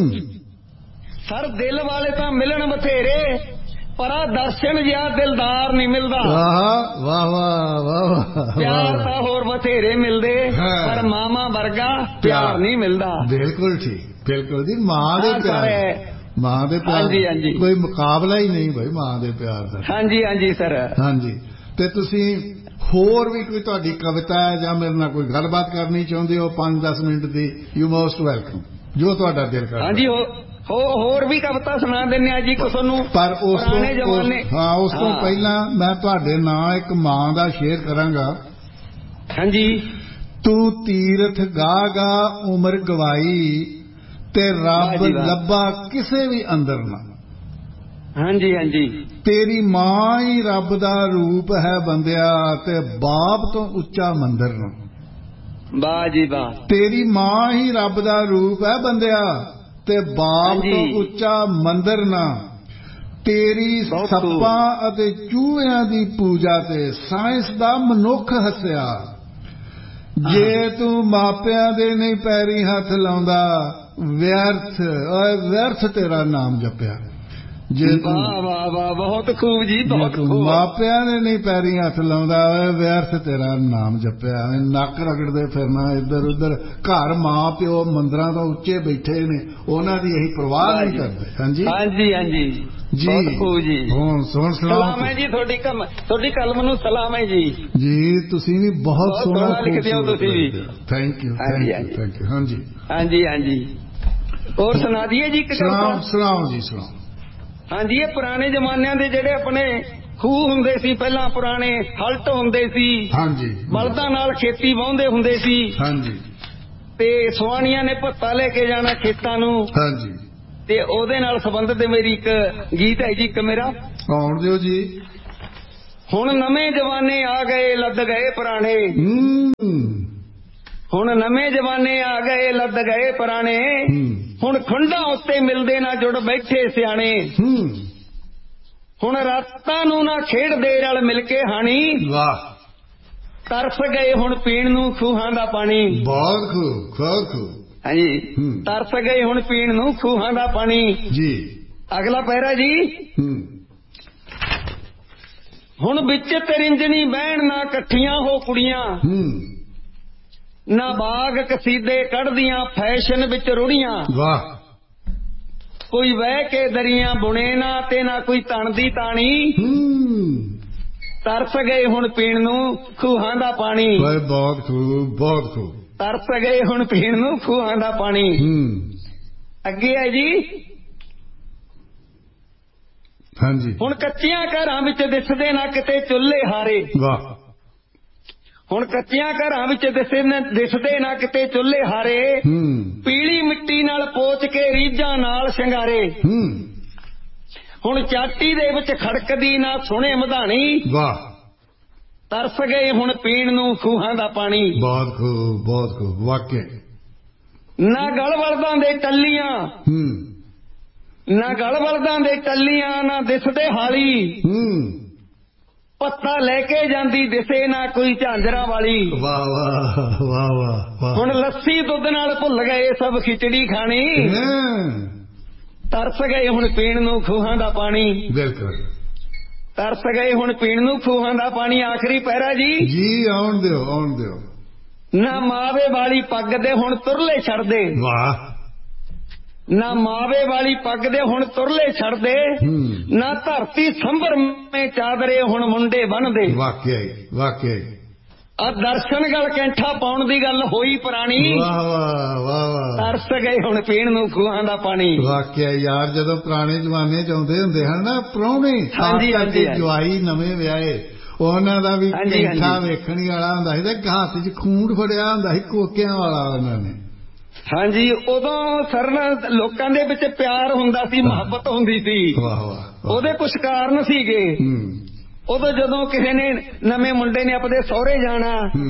ਸਰ, ਦਿਲ ਵਾਲੇ ਤਾਂ ਮਿਲਣ ਬਥੇਰੇ ਪਰ ਆ ਦਰਸ਼ਨ ਜਿਹਾ ਦਿਲਦਾਰ ਨਹੀਂ ਮਿਲਦਾ। ਵਾਹ ਵਾਹ ਵਾਹ ਵਾਹ। ਪਿਆਰ ਤਾਂ ਹੋਰ ਬਥੇਰੇ ਮਿਲਦੇ ਪਰ ਮਾਮਾ ਵਰਗਾ ਪਿਆਰ ਨਹੀਂ ਮਿਲਦਾ। ਬਿਲਕੁਲ ਠੀਕ, ਬਿਲਕੁਲ ਜੀ। ਮਾਂ ਦੇ ਪਿਆਰ, ਮਾਂ ਦੇ ਪਿਆਰ ਹਾਂਜੀ ਹਾਂਜੀ ਕੋਈ ਮੁਕਾਬਲਾ ਹੀ ਨਹੀਂ ਭਾਈ ਮਾਂ ਦੇ ਪਿਆਰ ਦਾ। ਹਾਂਜੀ ਹਾਂਜੀ ਸਰ। ਹਾਂਜੀ। ਤੇ ਤੁਸੀਂ ਹੋਰ ਵੀ ਕੋਈ ਤੁਹਾਡੀ ਕਵਿਤਾ ਹੈ ਜਾਂ ਮੇਰੇ ਨਾਲ ਕੋਈ ਗੱਲਬਾਤ ਕਰਨੀ ਚਾਹੁੰਦੇ ਹੋ ਪੰਜ ਦਸ minute the, you most welcome, ਜੋ ਤੁਹਾਡਾ ਦਿਲ ਕਰਦਾ। ਹਾਂਜੀ ਹੋ ਹੋਰ ਵੀ ਕਵਿਤਾ ਸੁਣਾ ਦਿੰਦੇ ਆ ਜੀ ਤੁਹਾਨੂੰ। ਪਰ ਉਸ ਤੋਂ ਜਮਾਨੇ ਹਾਂ ਉਸ ਤੋਂ ਪਹਿਲਾਂ ਮੈਂ ਤੁਹਾਡੇ ਨਾਂ ਇੱਕ ਮਾਂ ਦਾ ਸ਼ੇਰ ਕਰਾਂਗਾ। ਹਾਂਜੀ। ਤੂੰ ਤੀਰਥ ਗਾਗਾ ਉਮਰ ਗਵਾਈ ਤੇ ਰੱਬ ਲੱਭਾ ਕਿਸੇ ਵੀ ਅੰਦਰ ਨਾ। ਹਾਂਜੀ ਹਾਂਜੀ। ਤੇਰੀ ਮਾਂ ਹੀ ਰੱਬ ਦਾ ਰੂਪ ਹੈ ਬੰਦਿਆ ਤੇ ਬਾਪ ਤੋਂ ਉੱਚਾ ਮੰਦਰ ਨਾ। ਵਾਹ ਜੀ ਵਾਹ। ਤੇਰੀ ਮਾਂ ਹੀ ਰੱਬ ਦਾ ਰੂਪ ਹੈ ਬੰਦਿਆ ਤੇ ਬਾਪ ਤੋਂ ਉੱਚਾ ਮੰਦਰ ਨਾ। ਤੇਰੀ ਸੱਪਾਂ ਅਤੇ ਚੂਹਿਆਂ ਦੀ ਪੂਜਾ ਤੇ ਸਾਇੰਸ ਦਾ ਮਨੁੱਖ ਹੱਸਿਆ। ਜੇ ਤੂੰ ਮਾਪਿਆਂ ਦੇ ਨਹੀਂ ਪੈਰੀ ਹੱਥ ਲਾਉਂਦਾ ਵਿਅਰਥ ਓਏ ਵਿਅਰਥ ਤੇਰਾ ਨਾਮ ਜਪਿਆ। ਜੇ ਵਾਹ ਵਾਹ ਵਾਹ ਬਹੁਤ ਖੂਬ ਜੀ, ਬਹੁਤ ਖੂਬ। ਮਾਪਿਆਂ ਨੇ ਨਹੀਂ ਪੈਰੀ ਹੱਥ ਲਾਉਂਦਾ ਓਏ ਵਿਅਰਥ ਤੇਰਾ ਨਾਮ ਜਪਿਆ। ਨੱਕ ਰਗੜਦੇ ਫਿਰਨਾ ਇੱਧਰ ਉੱਧਰ, ਘਰ ਮਾਂ ਪਿਓ ਮੰਦਰਾਂ ਤੋਂ ਉੱਚੇ ਬੈਠੇ ਨੇ, ਉਹਨਾਂ ਦੀ ਇਹੀ ਪਰਵਾਹ ਨਹੀਂ ਕਰਦੇ। ਹਾਂਜੀ ਹਾਂਜੀ ਹਾਂਜੀ ਜੀ ਜੀ। ਹੁਣ ਸੁਣ ਸਲਾਮ ਹੈ ਜੀ, ਤੁਹਾਡੀ ਕਲਮ ਤੁਹਾਡੀ ਕਲਮ ਨੂੰ ਸਲਾਮ ਹੈ ਜੀ। ਜੀ ਤੁਸੀਂ ਵੀ ਬਹੁਤ ਸੋਹਣਾ ਲਿਖਦੇ ਹੋ ਤੁਸੀਂ ਵੀ। Thank you thank you thank you. ਹਾਂਜੀ ਹਾਂਜੀ ਹਾਂਜੀ। ਹੋਰ ਸੁਣਾ ਦਈਏ ਜੀ। ਸੁਣਾਓ ਸੁਣਾਓ ਜੀ ਸੁਣਾਓ। ਹਾਂਜੀ। ਇਹ ਪੁਰਾਣੇ ਜ਼ਮਾਨਿਆਂ ਦੇ ਜਿਹੜੇ ਆਪਣੇ ਖੂਹ ਹੁੰਦੇ ਸੀ ਪਹਿਲਾਂ, ਪੁਰਾਣੇ ਹਲਟ ਹੁੰਦੇ ਸੀ। ਹਾਂਜੀ। ਬਲਦਾਂ ਨਾਲ ਖੇਤੀ ਵਾਹੁੰਦੇ ਹੁੰਦੇ ਸੀ। ਹਾਂਜੀ। ਤੇ ਸੁਆਣੀਆਂ ਨੇ ਭੱਤਾ ਲੈ ਕੇ ਜਾਣਾ ਖੇਤਾਂ ਨੂੰ। ਹਾਂਜੀ। ਤੇ ਉਹਦੇ ਨਾਲ ਸੰਬੰਧਿਤ ਮੇਰੀ ਇੱਕ ਗੀਤ ਹੈ ਜੀ, ਇੱਕ ਮੇਰਾ। ਆਉਣ ਦਿਓ ਜੀ। ਹੁਣ ਨਵੇਂ ਜਵਾਨੇ ਆ ਗਏ ਲੱਦ ਗਏ ਪੁਰਾਣੇ। ਹੁਣ ਨਵੇਂ ਜਵਾਨੇ ਆ ਗਏ ਲੱਦ ਗਏ ਪੁਰਾਣੇ। ਹੁਣ ਖੁੰਡਾਂ ਉੱਤੇ ਮਿਲਦੇ ਨਾ ਜੁੜ ਬੈਠੇ ਸਿਆਣੇ। ਹੁਣ ਰਾਤਾਂ ਨੂੰ ਨਾ ਖੇਡਦੇ ਰਲ ਮਿਲ ਕੇ ਹਾਣੀ। ਵਾਹ। ਤਰਸ ਗਏ ਹੁਣ ਪੀਣ ਨੂੰ ਖੂਹਾਂ ਦਾ ਪਾਣੀ। ਬਹੁਤ ਖੂਬ ਬਹੁਤ ਖੂਬ। ਹਾਂਜੀ। ਤਰਸ ਗਏ ਹੁਣ ਪੀਣ ਨੂੰ ਖੂਹਾਂ ਦਾ ਪਾਣੀ ਜੀ। ਅਗਲਾ ਪਹਿਰਾ ਜੀ। ਹੁਣ ਵਿੱਚ ਤਰਿੰਜਣੀ ਬਹਿਣ ਨਾ ਇਕੱਠੀਆਂ ਹੋ ਕੁੜੀਆਂ। ਨਾ ਬਾਗ ਕਸੀਦੇ ਕੱਢਦੀਆਂ ਫੈਸ਼ਨ ਵਿੱਚ ਰੁੜੀਆਂ। ਵਾਹ। ਕੋਈ ਵਹਿ ਕੇ ਦਰੀਆਂ ਬੁਣੇ ਨਾ ਤੇ ਨਾ ਕੋਈ ਤਣ ਦੀ ਤਾਣੀ। ਤਰਸ ਗਏ ਹੁਣ ਪੀਣ ਨੂੰ ਖੂਹਾਂ ਦਾ ਪਾਣੀ। ਬਹੁਤ ਖੂਬ ਬਹੁਤ ਖੂਬ। ਤਰਸ ਗਏ ਹੁਣ ਪੀਣ ਨੂੰ ਖੂਹਾਂ ਦਾ ਪਾਣੀ। ਅੱਗੇ ਹੈ ਜੀ। ਹਾਂਜੀ। ਹੁਣ ਕੱਚੀਆਂ ਘਰਾਂ ਵਿੱਚ ਦਿਸਦੇ ਨਾ ਕਿਤੇ ਚੁੱਲ੍ਹੇ ਹਾਰੇ। ਵਾਹ। ਹੁਣ ਕੱਚੀਆਂ ਘਰਾਂ ਵਿੱਚ ਦਿਸਦੇ ਨਾ ਕਿਤੇ ਚੁੱਲ੍ਹੇ ਹਾਰੇ। ਪੀਲੀ ਮਿੱਟੀ ਨਾਲ ਪੋਚ ਕੇ ਰੀਝਾਂ ਨਾਲ ਸ਼ਿੰਗਾਰੇ। ਹੁਣ ਚਾਟੀ ਦੇ ਵਿੱਚ ਖੜਕਦੀ ਨਾ ਸੁਣੇ ਮਧਾਣੀ। ਵਾਹ। ਤਰਸ ਗਏ ਹੁਣ ਪੀਣ ਨੂੰ ਖੂਹਾਂ ਦਾ ਪਾਣੀ। ਬਹੁਤ ਖੂਬ ਬਹੁਤ ਖੂਬ ਵਾਕਿਆ। ਨਾ ਗਲ ਬਲਦਾਂ ਦੇ ਟੱਲੀਆਂ। ਨਾ ਗਲ ਬਲਦਾਂ ਦੇ ਟੱਲੀਆਂ ਨਾ ਦਿਸਦੇ ਹਾਲੀ। ਪੱਤਾ ਲੈ ਕੇ ਜਾਂਦੀ ਦਿਸੇ ਨਾ ਕੋਈ ਝਾਂਜਰਾਂ ਵਾਲੀ। ਵਾਹ ਵਾਹ ਵਾਹ ਵਾਹ। ਹੁਣ ਲੱਸੀ ਦੁੱਧ ਨਾਲ ਭੁੱਲ ਗਏ ਸਭ ਖਿਚੜੀ ਖਾਣੀ। ਤਰਸ ਗਏ ਹੁਣ ਪੀਣ ਨੂੰ ਖੂਹਾਂ ਦਾ ਪਾਣੀ। ਬਿਲਕੁਲ। ਤਰਸ ਗਏ ਹੁਣ ਪੀਣ ਨੂੰ ਖੂਹਾਂ ਦਾ ਪਾਣੀ। ਆਖਰੀ ਪਹਿਰਾ ਜੀ। ਜੀ ਆਉਣ ਦਿਓ ਆਉਣ ਦਿਓ। ਨਾ ਮਾਵੇ ਵਾਲੀ ਪੱਗ ਦੇ ਹੁਣ ਤੁਰਲੇ ਛੱਡਦੇ। ਵਾਹ। ਨਾ ਮਾਵੇ ਵਾਲੀ ਪੱਗ ਦੇ ਹੁਣ ਤੁਰਲੇ ਛੱਡਦੇ। ਨਾ ਧਰਤੀ ਸੰਭਰ ਮੇ ਚਾਦਰੇ ਹੁਣ ਮੁੰਡੇ ਬੰਨਦੇ। ਵਾਕਿਆ ਵਾਕਿਆ। ਆ ਦਰਸ਼ਨ ਗਲ ਕੈਂਠਾ ਪਾਉਣ ਦੀ ਗੱਲ ਹੋਈ ਪੁਰਾਣੀ। ਵਾਹ ਵਾਹ ਵਾਹ। ਤਰਸ ਗਏ ਹੁਣ ਪੀਣ ਨੂੰ ਖੂਹਾਂ ਦਾ ਪਾਣੀ। ਵਾਕਿਆ ਯਾਰ, ਜਦੋਂ ਪੁਰਾਣੇ ਜ਼ਮਾਨੇ ਚ ਆਉਂਦੇ ਹੁੰਦੇ ਹਨ ਨਾ ਪ੍ਰਾਹੁਣੇ, ਖਾਸ ਕਰਕੇ ਜਵਾਈ ਨਵੇਂ ਵਿਆਹੇ, ਉਹਨਾਂ ਦਾ ਵੀ ਕੈਂਠਾ ਵੇਖਣ ਵਾਲਾ ਹੁੰਦਾ ਸੀ ਤੇ ਹੱਥ ਚ ਖੂੰਡ ਫੜਿਆ ਹੁੰਦਾ ਸੀ ਕੋਕਿਆਂ ਵਾਲਾ ਉਹਨਾਂ ਨੇ। ਹਾਂਜੀ। ਉਦੋਂ ਸਰ ਲੋਕਾਂ ਦੇ ਵਿੱਚ ਪਿਆਰ ਹੁੰਦਾ ਸੀ, ਮੁਹੱਬਤ ਹੁੰਦੀ ਸੀ। ਵਾਹ ਵਾਹ। ਉਹਦੇ ਕੁਝ ਕਾਰਨ ਸੀਗੇ। ਉਦੋਂ ਜਦੋਂ ਕਿਸੇ ਨੇ ਨਵੇਂ ਮੁੰਡੇ ਨੇ ਆਪਣੇ ਸਹੁਰੇ ਜਾਣਾ